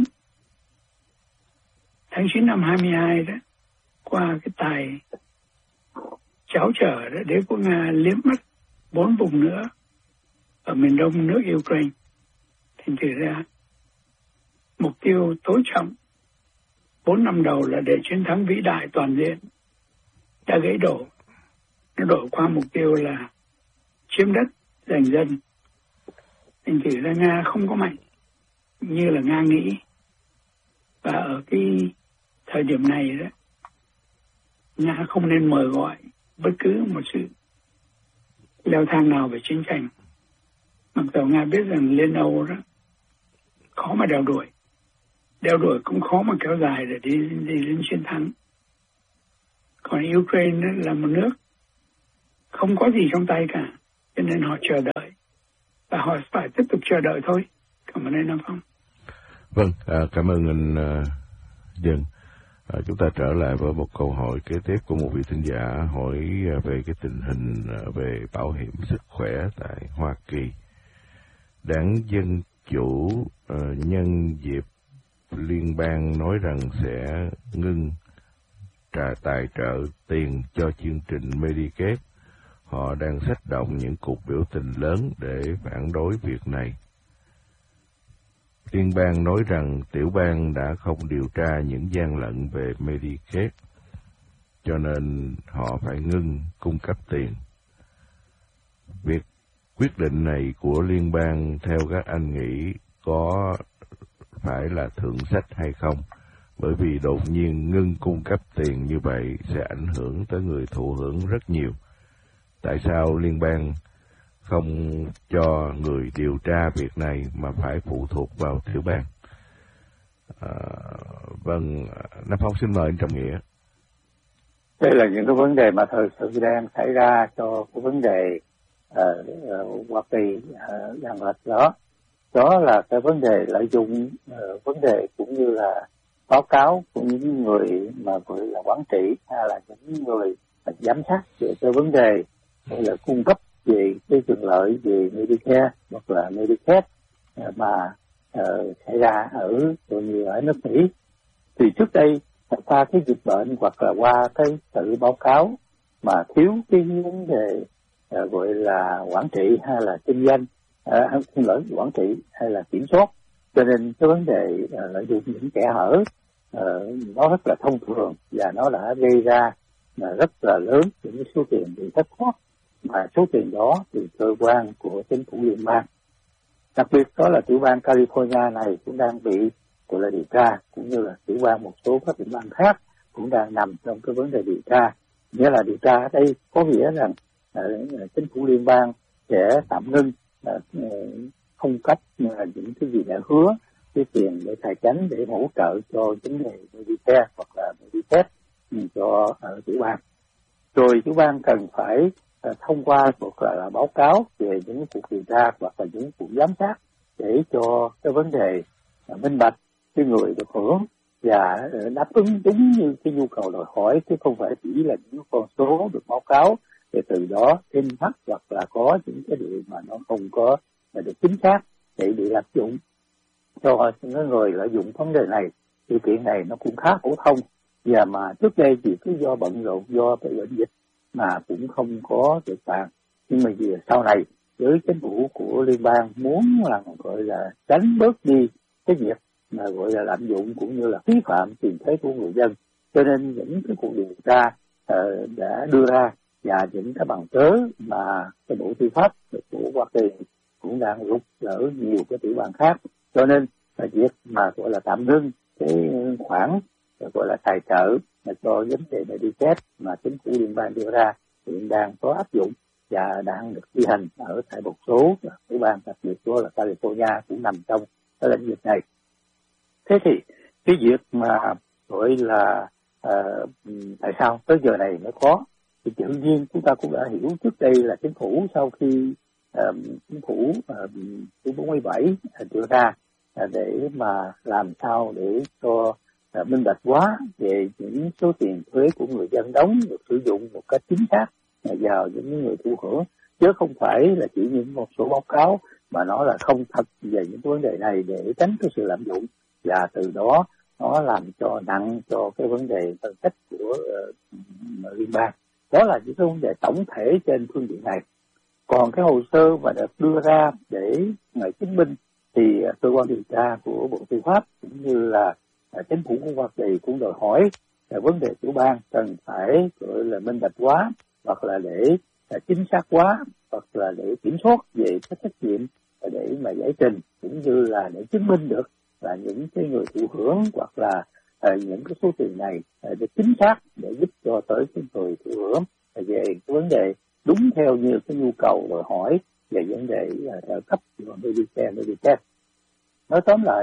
[SPEAKER 1] Tháng 9 năm 22 đó, qua cái tài cháo trở đó, đế quốc Nga liếm mất 4 vùng nữa ở miền đông nước Ukraine. Thành thử ra mục tiêu tối trọng 4 năm đầu là để chiến thắng vĩ đại toàn diện đã gãy đổ. Nó đổi qua mục tiêu là chiếm đất, giành dân. Thành thử ra Nga không có mạnh như là Nga nghĩ. Và ở cái thời điểm này đó, Nga không nên mời gọi bất cứ một sự leo thang nào về chiến tranh. Mặc dù Nga biết rằng Liên Âu đó khó mà đeo đuổi. đeo đuổi cũng khó mà kéo dài để đi đến chiến thắng. Còn Ukraine là một nước không có gì trong tay cả, cho nên họ chờ đợi và họ phải tiếp tục chờ đợi thôi. Cảm ơn anh Nam Phong.
[SPEAKER 2] Vâng, cảm ơn anh Dân. Chúng ta trở lại với một câu hỏi kế tiếp của một vị thính giả hỏi về cái tình hình về bảo hiểm sức khỏe tại Hoa Kỳ. Đảng Dân Chủ nhân dịp liên bang nói rằng sẽ ngưng tài trợ tiền cho chương trình Medicaid. Họ đang xách động những cuộc biểu tình lớn để phản đối việc này. Liên bang nói rằng tiểu bang đã không điều tra những gian lận về Medicaid, cho nên họ phải ngưng cung cấp tiền. Việc quyết định này của liên bang theo các anh nghĩ có phải là thượng sách hay không? Bởi vì đột nhiên ngưng cung cấp tiền như vậy sẽ ảnh hưởng tới người thụ hưởng rất nhiều. Tại sao liên bang không cho người điều tra việc này mà phải phụ thuộc vào tiểu bang? Vâng, Nam Phong xin mời anh Trọng Nghĩa.
[SPEAKER 3] Đây là những cái vấn đề mà thời sự đang xảy ra cho cái vấn đề Hoa Kỳ đang lệch đó. Đó là cái vấn đề lợi dụng vấn đề cũng như là báo cáo của những người mà gọi là quản trị hay là những người giám sát về cái vấn đề hay là cung cấp về cái quyền lợi về Medicare hoặc là Medicaid mà xảy ra ở nước Mỹ. Thì trước đây qua cái dịch bệnh hoặc là qua cái sự báo cáo mà thiếu cái vấn đề gọi là quản trị hay là kinh doanh, quản trị hay là kiểm soát, cho nên cái vấn đề lợi dụng những kẽ hở nó rất là thông thường và nó đã gây ra rất là lớn những số tiền bị thất thoát, mà số tiền đó từ cơ quan của chính phủ liên bang. Đặc biệt đó là tiểu bang California này cũng đang bị gọi là điều tra, cũng như là tiểu bang một số các tiểu bang khác cũng đang nằm trong cái vấn đề điều tra. Nghĩa là điều tra ở đây có nghĩa rằng chính phủ liên bang sẽ tạm ngưng cung cấp những cái gì đã hứa cái tiền để tài chính để hỗ trợ cho vấn đề Medicare hoặc là Medicaid cho tiểu bang. Rồi tiểu bang cần phải thông qua một là báo cáo về những cuộc điều tra hoặc là những cuộc giám sát để cho cái vấn đề minh bạch cái người được hưởng và đáp ứng đúng như cái nhu cầu đòi hỏi, chứ không phải chỉ là những con số được báo cáo để từ đó thêm thắt hoặc là có những cái điều mà nó không có là được chính xác để bị lạm dụng. Cho những người lợi dụng vấn đề này, sự kiện này nó cũng khá phổ thông, và mà trước đây chỉ cứ do bận rộn do bệnh dịch mà cũng không có được bàn. Nhưng mà vì sau này với chính phủ của liên bang muốn là gọi là tránh bớt đi cái việc mà gọi là lạm dụng cũng như là vi phạm tiền thuế của người dân, cho nên những cái cuộc điều tra đã đưa ra và những cái bằng cớ mà cái Bộ Tư pháp của Hoa Kỳ cũng đang rút lỡ nhiều cái tiểu bang khác, cho nên là việc mà gọi là tạm ngưng cái khoản gọi là tài trợ cho vấn đề Medicaid mà chính phủ liên bang đưa ra hiện đang có áp dụng và đang được thi hành ở tại một số tiểu bang, đặc biệt đó là California cũng nằm trong cái lĩnh vực này. Thế thì cái việc mà gọi là tại sao tới giờ này mới có, thì tự nhiên chúng ta cũng đã hiểu trước đây là chính phủ sau khi chính phủ thứ 47 đưa ra để mà làm sao để cho minh bạch hóa về những số tiền thuế của người dân đóng được sử dụng một cách chính xác vào những người thụ hưởng, chứ không phải là chỉ những một số báo cáo mà nó là không thật về những vấn đề này để tránh cái sự lạm dụng, và từ đó nó làm cho nặng cho cái vấn đề ngân sách của liên bang. Đó là những cái vấn đề tổng thể trên phương diện này. Còn cái hồ sơ mà được đưa ra để chứng minh thì cơ quan điều tra của Bộ Tư pháp cũng như là chính phủ của Hoa Kỳ cũng đòi hỏi là vấn đề tiểu bang cần phải gọi là minh bạch hóa, hoặc là để chính xác hóa, hoặc là để kiểm soát về cái trách nhiệm để mà giải trình, cũng như là để chứng minh được là những cái người thụ hưởng hoặc là những cái số tiền này được chính xác để giúp cho tới cái người thụ hưởng về cái vấn đề đúng theo như cái nhu cầu đòi hỏi về vấn đề trợ cấp của Medicare. Nói tóm lại,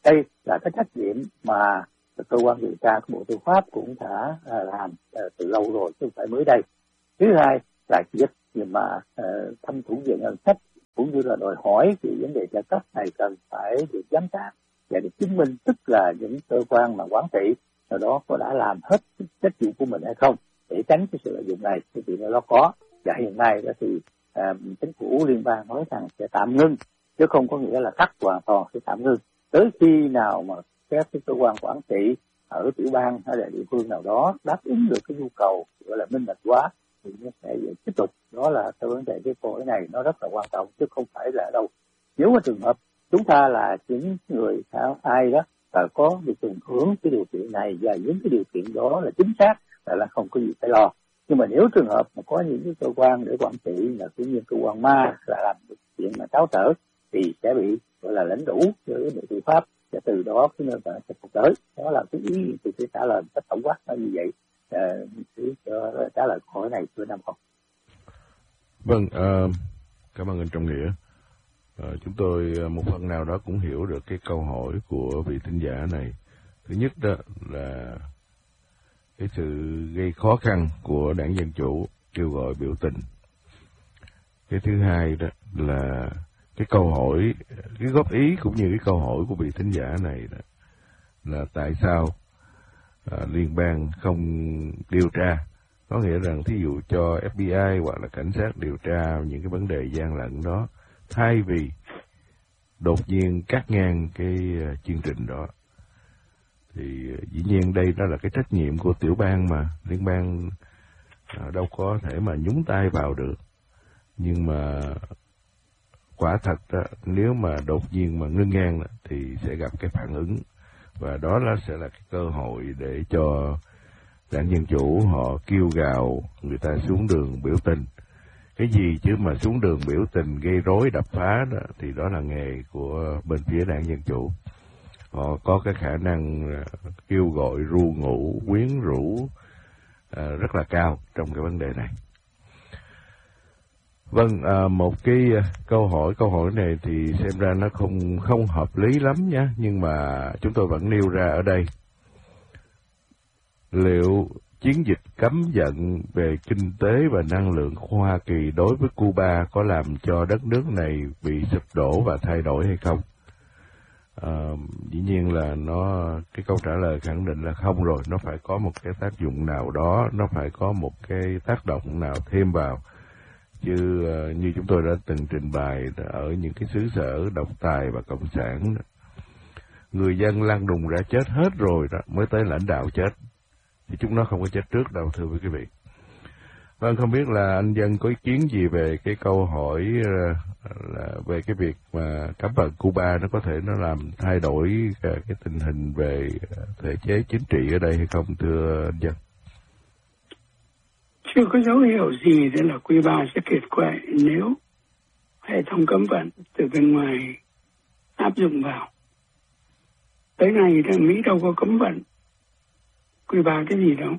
[SPEAKER 3] Đây là cái trách nhiệm mà cơ quan điều tra của Bộ Tư pháp cũng đã làm từ lâu rồi chứ không phải mới đây. Thứ hai là việc mà thâm thủng về ngân sách cũng như là đòi hỏi về vấn đề trợ cấp này cần phải được giám sát và được chứng minh, tức là những cơ quan mà quản trị nào đó có đã làm hết trách nhiệm của mình hay không để tránh cái sự lợi dụng này. Cái chuyện đó có, và hiện nay đó thì chính phủ liên bang nói rằng sẽ tạm ngưng, chứ không có nghĩa là cắt hoàn toàn, sẽ tạm ngưng tới khi nào mà các cái cơ quan quản trị ở tiểu bang hay là địa phương nào đó đáp ứng được cái nhu cầu gọi là minh bạch hóa thì nó sẽ tiếp tục. Đó là cái vấn đề cái câu hỏi này nó rất là quan trọng, chứ không phải là đâu. Nếu mà trường hợp chúng ta là những người ai đó và có được hưởng cái điều kiện này và những cái điều kiện đó là chính xác là không có gì phải lo. Nhưng mà nếu trường hợp mà có những cái cơ quan để quản trị là cũng như cơ quan ma là làm được chuyện mà tráo trở thì sẽ bị gọi là lãnh đủ với Bộ Tư pháp, và từ đó cái nơi bạn sẽ phục tới. Đó là cái ý tôi sẽ trả lời cách tổng quát nó như vậy. Trả lời câu hỏi này thưa Nam Phong.
[SPEAKER 2] Vâng, cảm ơn anh Trọng Nghĩa. Chúng tôi một phần nào đó cũng hiểu được cái câu hỏi của vị thính giả này. Thứ nhất đó là cái sự gây khó khăn của Đảng Dân Chủ kêu gọi biểu tình. Cái thứ hai đó là cái câu hỏi, cái góp ý cũng như cái câu hỏi của vị thính giả này đó, là tại sao liên bang không điều tra. Có nghĩa rằng thí dụ cho FBI hoặc là cảnh sát điều tra những cái vấn đề gian lận đó, thay vì đột nhiên cắt ngang cái chương trình đó. Thì dĩ nhiên đây đó là cái trách nhiệm của tiểu bang mà, liên bang đâu có thể mà nhúng tay vào được. Nhưng mà quả thật đó, nếu mà đột nhiên mà ngưng ngang đó, thì sẽ gặp cái phản ứng. Và đó là sẽ là cái cơ hội để cho Đảng Dân Chủ họ kêu gào người ta xuống đường biểu tình. Cái gì chứ mà xuống đường biểu tình gây rối đập phá đó, thì đó là nghề của bên phía Đảng Dân Chủ. Họ có cái khả năng kêu gọi ru ngủ, quyến rũ rất là cao trong cái vấn đề này. Vâng, một cái câu hỏi này thì xem ra nó không hợp lý lắm nhé, nhưng mà chúng tôi vẫn nêu ra ở đây. Liệu chiến dịch cấm vận về kinh tế và năng lượng của Hoa Kỳ đối với Cuba có làm cho đất nước này bị sụp đổ và thay đổi hay không? Dĩ nhiên là cái câu trả lời khẳng định là không rồi. Nó phải có một cái tác dụng nào đó, nó phải có một cái tác động nào thêm vào. Chứ như chúng tôi đã từng trình bày ở những cái xứ sở độc tài và cộng sản, người dân lăn đùng ra chết hết rồi đó mới tới lãnh đạo chết, thì chúng nó không có chết trước đâu, thưa quý vị. Vâng, không biết là anh Dân có ý kiến gì về cái câu hỏi là về cái việc mà cấm vận Cuba nó có thể nó làm thay đổi cái tình hình về thể chế chính trị ở đây hay không, thưa anh Dân?
[SPEAKER 1] Chưa có dấu hiệu gì để là Cuba sẽ kiệt quệ nếu hệ thống cấm vận từ bên ngoài áp dụng vào. Tới nay thì Mỹ đâu có cấm vận Cuba cái gì đâu.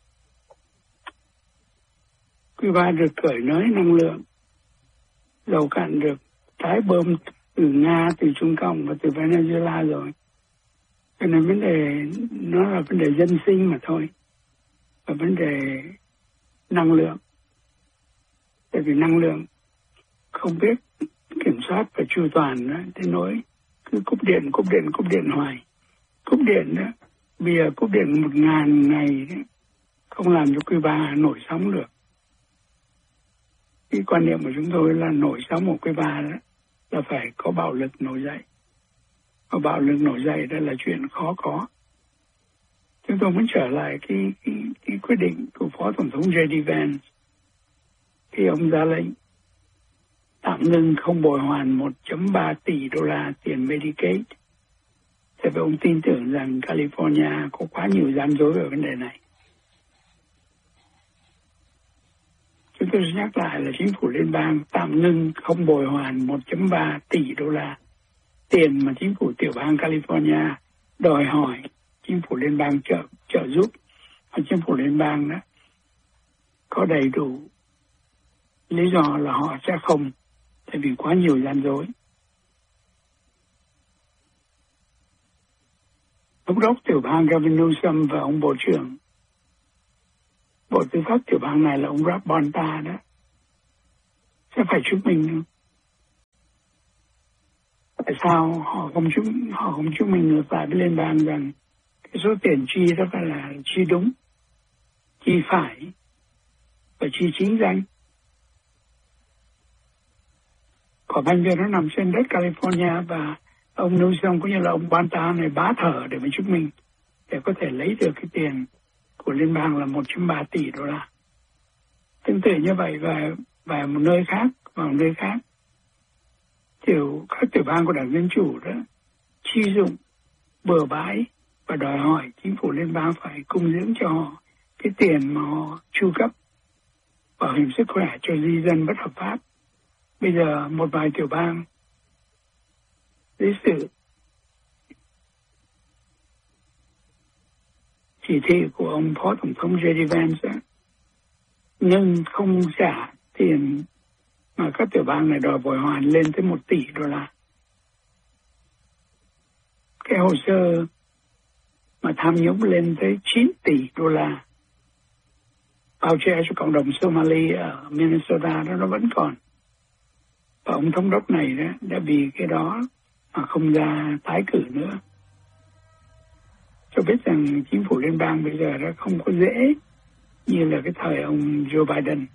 [SPEAKER 1] Cuba được cởi nới năng lượng, dầu cạn được tái bơm từ Nga, từ Trung Cộng và từ Venezuela rồi. Cho nên vấn đề nó là vấn đề dân sinh mà thôi, và vấn đề năng lượng. Tại vì năng lượng không biết kiểm soát và chu toàn đó, thế nỗi cứ cúp điện hoài. Cúp điện đó, bây giờ cúp điện 1.000 ngày đó, không làm cho Cuba nổi sóng được. Cái quan niệm của chúng tôi là nổi sóng của Cuba đó là phải có bạo lực nổi dậy. Và bạo lực nổi dậy đó là chuyện khó có. Chúng tôi muốn trở lại cái quyết định của Phó Tổng thống J.D. Vance khi ông ra lệnh tạm ngưng không bồi hoàn 1.3 tỷ đô la tiền Medicaid. Tại vì ông tin tưởng rằng California có quá nhiều gian dối về vấn đề này. Chúng tôi nhắc lại là chính phủ liên bang tạm ngưng không bồi hoàn 1.3 tỷ đô la tiền mà chính phủ tiểu bang California đòi hỏi chính phủ liên bang trợ giúp. Và chính phủ liên bang đó có đầy đủ lý do là họ sẽ không, tại vì quá nhiều gian dối. Thống đốc tiểu bang Gavin Newsom và ông Bộ trưởng Bộ Tư pháp tiểu bang này là ông Rob Bonta đó sẽ phải chứng minh tại sao họ không chứng minh ngược lại với liên bang rằng cái số tiền chi đó phải là chi đúng, chi phải và chi chính danh. Quả banh kia nó nằm trên đất California và ông Newsom cũng như là ông Bonta này bá thở để mà chứng minh để có thể lấy được cái tiền của liên bang là 1.3 tỷ đô la. Tương tự như vậy và một nơi khác các tiểu bang của Đảng Dân Chủ đó chi dụng bừa bãi và đòi hỏi chính phủ liên bang phải cung dưỡng cho họ cái tiền mà họ chu cấp bảo hiểm sức khỏe cho di dân bất hợp pháp. Bây giờ một vài tiểu bang dưới sự chỉ thị của ông Phó Tổng thống J.D. Vance nhưng không trả tiền mà các tiểu bang này đòi bồi hoàn lên tới 1 tỷ đô la. Cái hồ sơ mà tham nhũng lên tới 9 tỷ đô la bao che cho cộng đồng Somali ở Minnesota đó nó vẫn còn. Và ông thống đốc này đó đã vì cái đó mà không ra tái cử nữa. Tôi biết rằng chính phủ liên bang bây giờ nó không có dễ như là cái thời ông Joe Biden.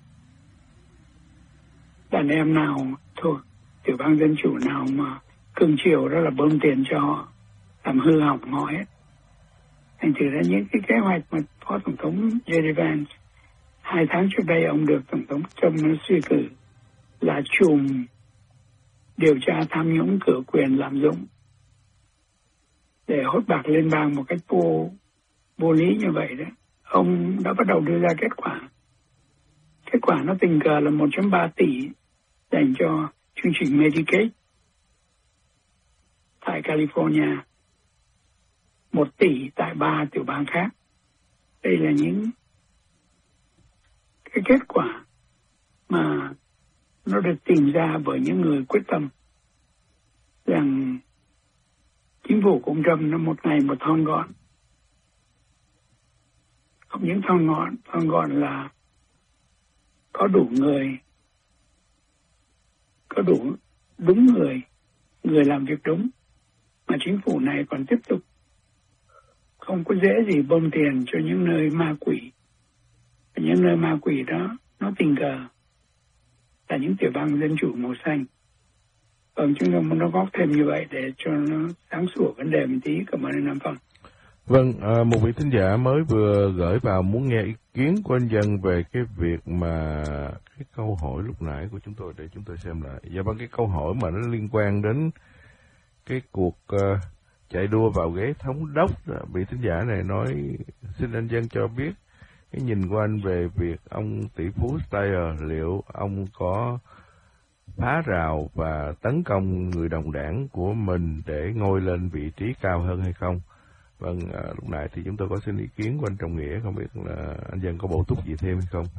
[SPEAKER 1] Đàn em nào thuộc tiểu bang Dân Chủ nào mà cưng chiều đó là bơm tiền cho họ, làm hư hỏng họ hết. Thành thử ra những cái kế hoạch mà Phó Tổng thống J.D. Vance 2 tháng trước đây ông được Tổng thống Trump suy cử là chùm điều tra tham nhũng cửa quyền lạm dụng để hốt bạc liên bang một cách vô lý như vậy đó. Ông đã bắt đầu đưa ra kết quả. Kết quả nó tình cờ là 1.3 tỷ dành cho chương trình Medicaid tại California, 1 tỷ tại 3 tiểu bang khác. Đây là những cái kết quả mà nó được tìm ra bởi những người quyết tâm rằng chính phủ của ông Trump nó một ngày một thon gọn. Không những thon gọn là có đủ người, có đủ đúng người làm việc đúng, mà chính phủ này còn tiếp tục không có dễ gì bơm tiền cho những nơi ma quỷ. Và những nơi ma quỷ đó nó tình cờ là những tiểu bang Dân Chủ màu xanh. Chúng tôi muốn nó góp thêm như vậy để cho nó sáng sủa vấn đề một tí. Cảm ơn anh Nam Phong.
[SPEAKER 2] Vâng, một vị thính giả mới vừa gửi vào muốn nghe ý kiến của anh Dân về cái việc mà cái câu hỏi lúc nãy của chúng tôi để chúng tôi xem lại. Dạ vâng, cái câu hỏi mà nó liên quan đến cái cuộc chạy đua vào ghế thống đốc. Vị thính giả này nói xin anh Dân cho biết cái nhìn của anh về việc ông tỷ phú Steyer, liệu ông có phá rào và tấn công người đồng đảng của mình để ngôi lên vị trí cao hơn hay không? Vâng, lúc nãy thì chúng tôi có xin ý kiến của anh Trọng Nghĩa, không biết là anh Dân có bổ túc gì thêm hay không?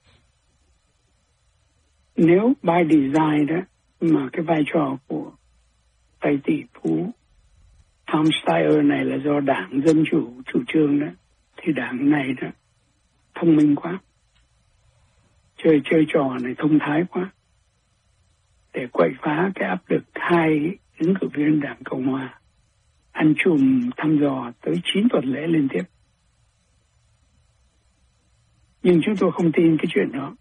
[SPEAKER 1] Nếu by design đó mà cái vai trò của tay tỷ phú Tom Steyer này là do đảng Dân Chủ chủ trương đó, thì đảng này đó thông minh quá, chơi trò này thông thái quá để quậy phá cái áp lực hai ứng cử viên đảng Cộng Hòa ăn chùm thăm dò tới 9 tuần lễ liên tiếp. Nhưng chúng tôi không tin cái chuyện đó.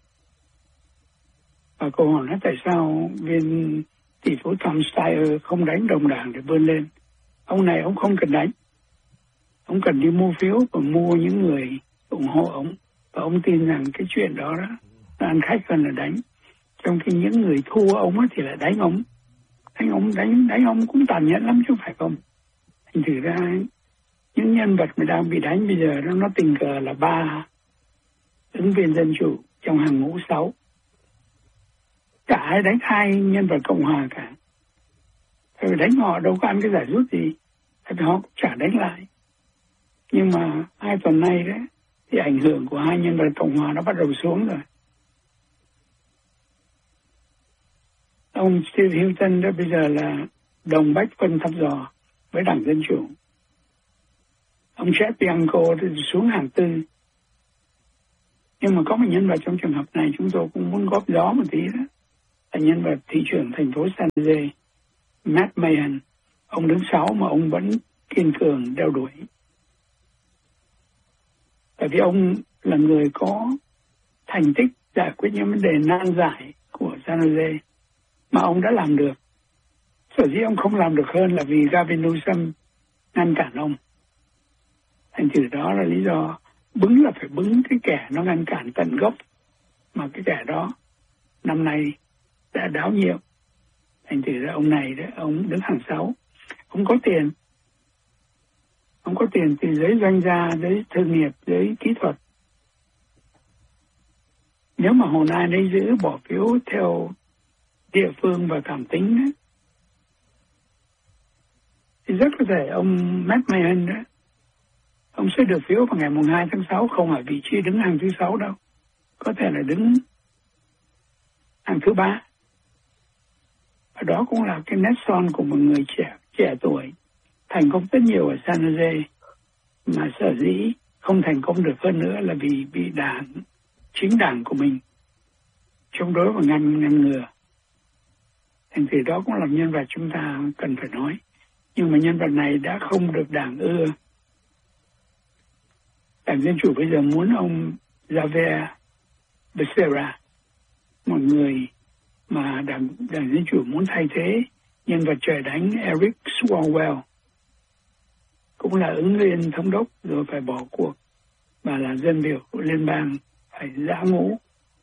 [SPEAKER 1] Và câu hỏi là tại sao viên tỷ phú Tom Steyer không đánh đồng đảng để vươn lên? Ông này ông không cần đánh. Ông cần đi mua phiếu và mua những người ủng hộ ông. Và ông tin rằng cái chuyện đó là ăn khách hơn là đánh. Trong khi những người thua ông thì lại đánh ông. Đánh ông cũng tàn nhẫn lắm chứ không phải không? Thành thử ra những nhân vật mà đang bị đánh bây giờ nó tình cờ là 3 ứng viên Dân Chủ trong hàng ngũ 6. Cả ai đánh 2 nhân vật Cộng Hòa cả. Tại vì đánh họ đâu có ăn cái giải rút gì. Tại vì họ cũng chả đánh lại. Nhưng mà 2 tuần nay đấy thì ảnh hưởng của 2 nhân vật Cộng Hòa nó bắt đầu xuống rồi. Ông Steve Hilton đó bây giờ là đồng bách phân thăm dò với đảng Dân Chủ. ông Chet Bianco thì xuống hàng tư. Nhưng mà có một nhân vật trong trường hợp này chúng tôi cũng muốn góp gió một tí đó, là nhân vật thị trưởng thành phố San Jose, Matt Mahan. Ông đứng 6 mà ông vẫn kiên cường đeo đuổi. Bởi vì ông là người có thành tích giải quyết những vấn đề nan giải của San Jose mà ông đã làm được. Sở dĩ ông không làm được hơn là vì Gavin Newsom ngăn cản ông. Thành thử đó là lý do bứng là phải bứng cái kẻ nó ngăn cản tận gốc, mà cái kẻ đó năm nay đã đáo nhiệm. Thành thử ra ông này đấy, ông đứng hàng 6. Ông có tiền. Ông có tiền từ giới doanh gia, giới thương nghiệp, giới kỹ thuật. Nếu mà hồn ai đấy giữ bỏ phiếu theo địa phương và cảm tính đấy, thì rất có thể ông Matt Mahan đó, ông sẽ được phiếu vào ngày 2 tháng 6, không ở vị trí đứng hàng thứ 6 đâu. Có thể là đứng hàng thứ 3. Và đó cũng là cái nét son của một người trẻ tuổi thành công rất nhiều ở San Jose, mà sở dĩ không thành công được hơn nữa là vì bị chính đảng của mình chống đối và ngăn ngừa. Thành thử đó cũng là nhân vật chúng ta cần phải nói. Nhưng mà nhân vật này đã không được đảng ưa. Đảng Dân Chủ bây giờ muốn ông Xavier Becerra, một người mà đảng Dân Chủ muốn thay thế nhân vật trời đánh Eric Swalwell, cũng là ứng viên thống đốc rồi phải bỏ cuộc, và là dân biểu của liên bang phải giã ngũ.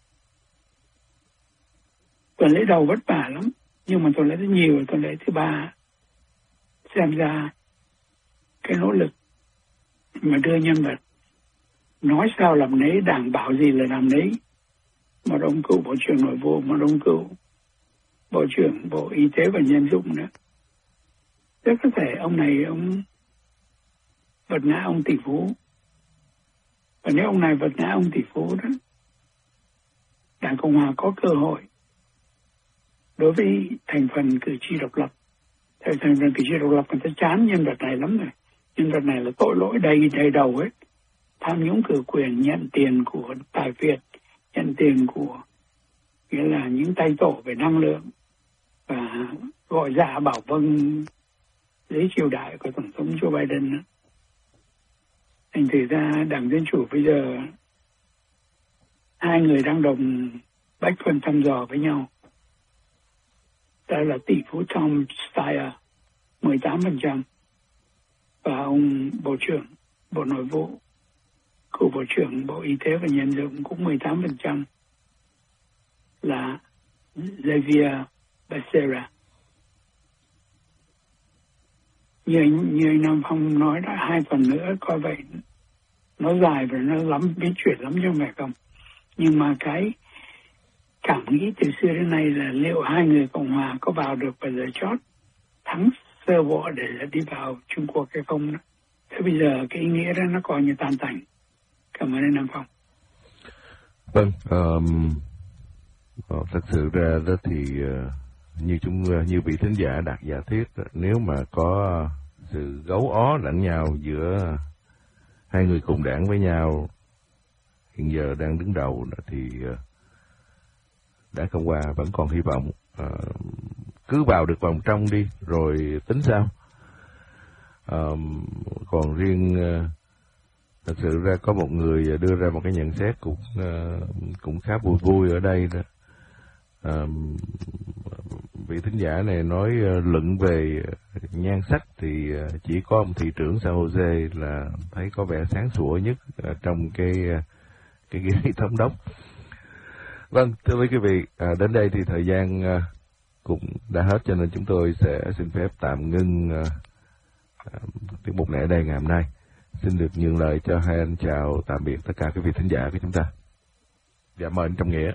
[SPEAKER 1] Tuần lễ đầu vất vả lắm, nhưng mà tuần lễ thứ nhiều, tuần lễ thứ 3 xem ra cái nỗ lực mà đưa nhân vật nói sao làm nấy, đảng bảo gì là làm nấy. Một ông cựu Bộ trưởng Nội vụ, một ông cựu Bộ trưởng Bộ Y tế và Nhân dụng nữa. Rất có thể ông này ông vật ngã ông tỷ phú. Và nếu ông này vật ngã ông tỷ phú đó, Đảng Cộng Hòa có cơ hội đối với thành phần cử tri độc lập. Thành phần cử tri độc lập người ta chán nhân vật này lắm rồi. Nhân vật này là tội lỗi đầy đầu hết. Tham nhũng cử quyền, nhận tiền của tài phiệt, nhận tiền của nghĩa là những tay tổ về năng lượng, và gọi dạ bảo vâng dưới triều đại của Tổng thống Joe Biden. Thành thử ra Đảng Dân Chủ bây giờ hai người đang đồng bách phân thăm dò với nhau. Đó là tỷ phú Tom Steyer 18%, và ông Bộ trưởng Bộ Nội vụ, cựu Bộ trưởng Bộ Y tế và Nhân dụng cũng 18%, là Xavier Becerra. Như anh Nam Phong nói đã, 2 tuần nữa coi vậy nó dài và nó lắm biến chuyển lắm chứ không phải không. Nhưng mà cái cảm nghĩ từ xưa đến nay là liệu hai người Cộng Hòa có vào được vào giờ chót thắng sơ bộ để đi vào Trung Quốc hay không đó. Thế bây giờ cái ý nghĩa đó nó coi như tan tành. Cảm ơn anh Nam Phong.
[SPEAKER 2] Vâng, thật sự ra đó thì như vị thính giả đặt giả thiết, nếu mà có sự gấu ó lẫn nhau giữa hai người cùng đảng với nhau hiện giờ đang đứng đầu thì Đảng Cộng Hòa vẫn còn hy vọng. Cứ vào được vòng trong đi rồi tính sao. Còn riêng thật sự ra có một người đưa ra một cái nhận xét cũng khá vui ở đây đó. Vị thính giả này nói luận về nhan sắc thì chỉ có ông thị trưởng San Jose là thấy có vẻ sáng sủa nhất trong cái ghế thống đốc. Vâng, thưa quý vị, đến đây thì thời gian cũng đã hết, cho nên chúng tôi sẽ xin phép tạm ngưng tiết mục này ở đây ngày hôm nay. Xin được nhường lời cho hai anh chào tạm biệt tất cả quý vị thính giả của chúng ta. Dạ mời anh Trọng Nghĩa.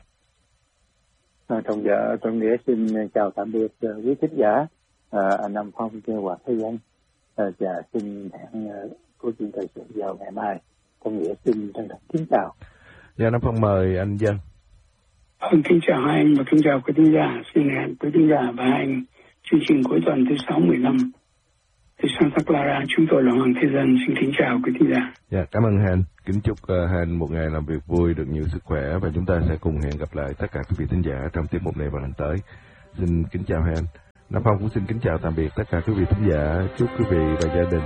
[SPEAKER 3] Trọng Nghĩa xin chào tạm biệt quý thính giả. Anh Nam Phong kêu Hoàng Thế Dân và xin hẹn của chương thời sự vào ngày mai. Trọng Nghĩa xin chân thành kính chào.
[SPEAKER 2] Dạ Nam Phong mời anh Dân.
[SPEAKER 1] Kính chào hai anh và kính chào quý thính giả. Xin hẹn quý thính giả và anh chương trình cuối tuần thứ 6/15 từ Santa Clara, chúng tôi là Hoàng Thế Dân, xin kính chào quý thính giả.
[SPEAKER 2] Dạ, cảm ơn Hên. Kính chúc Hên một ngày làm việc vui, được nhiều sức khỏe, và chúng ta sẽ cùng hẹn gặp lại tất cả quý vị thính giả trong tiết mục này vào lần tới. Xin kính chào Hên. Nam Phong cũng xin kính chào tạm biệt tất cả quý vị thính giả. Chúc quý vị và gia đình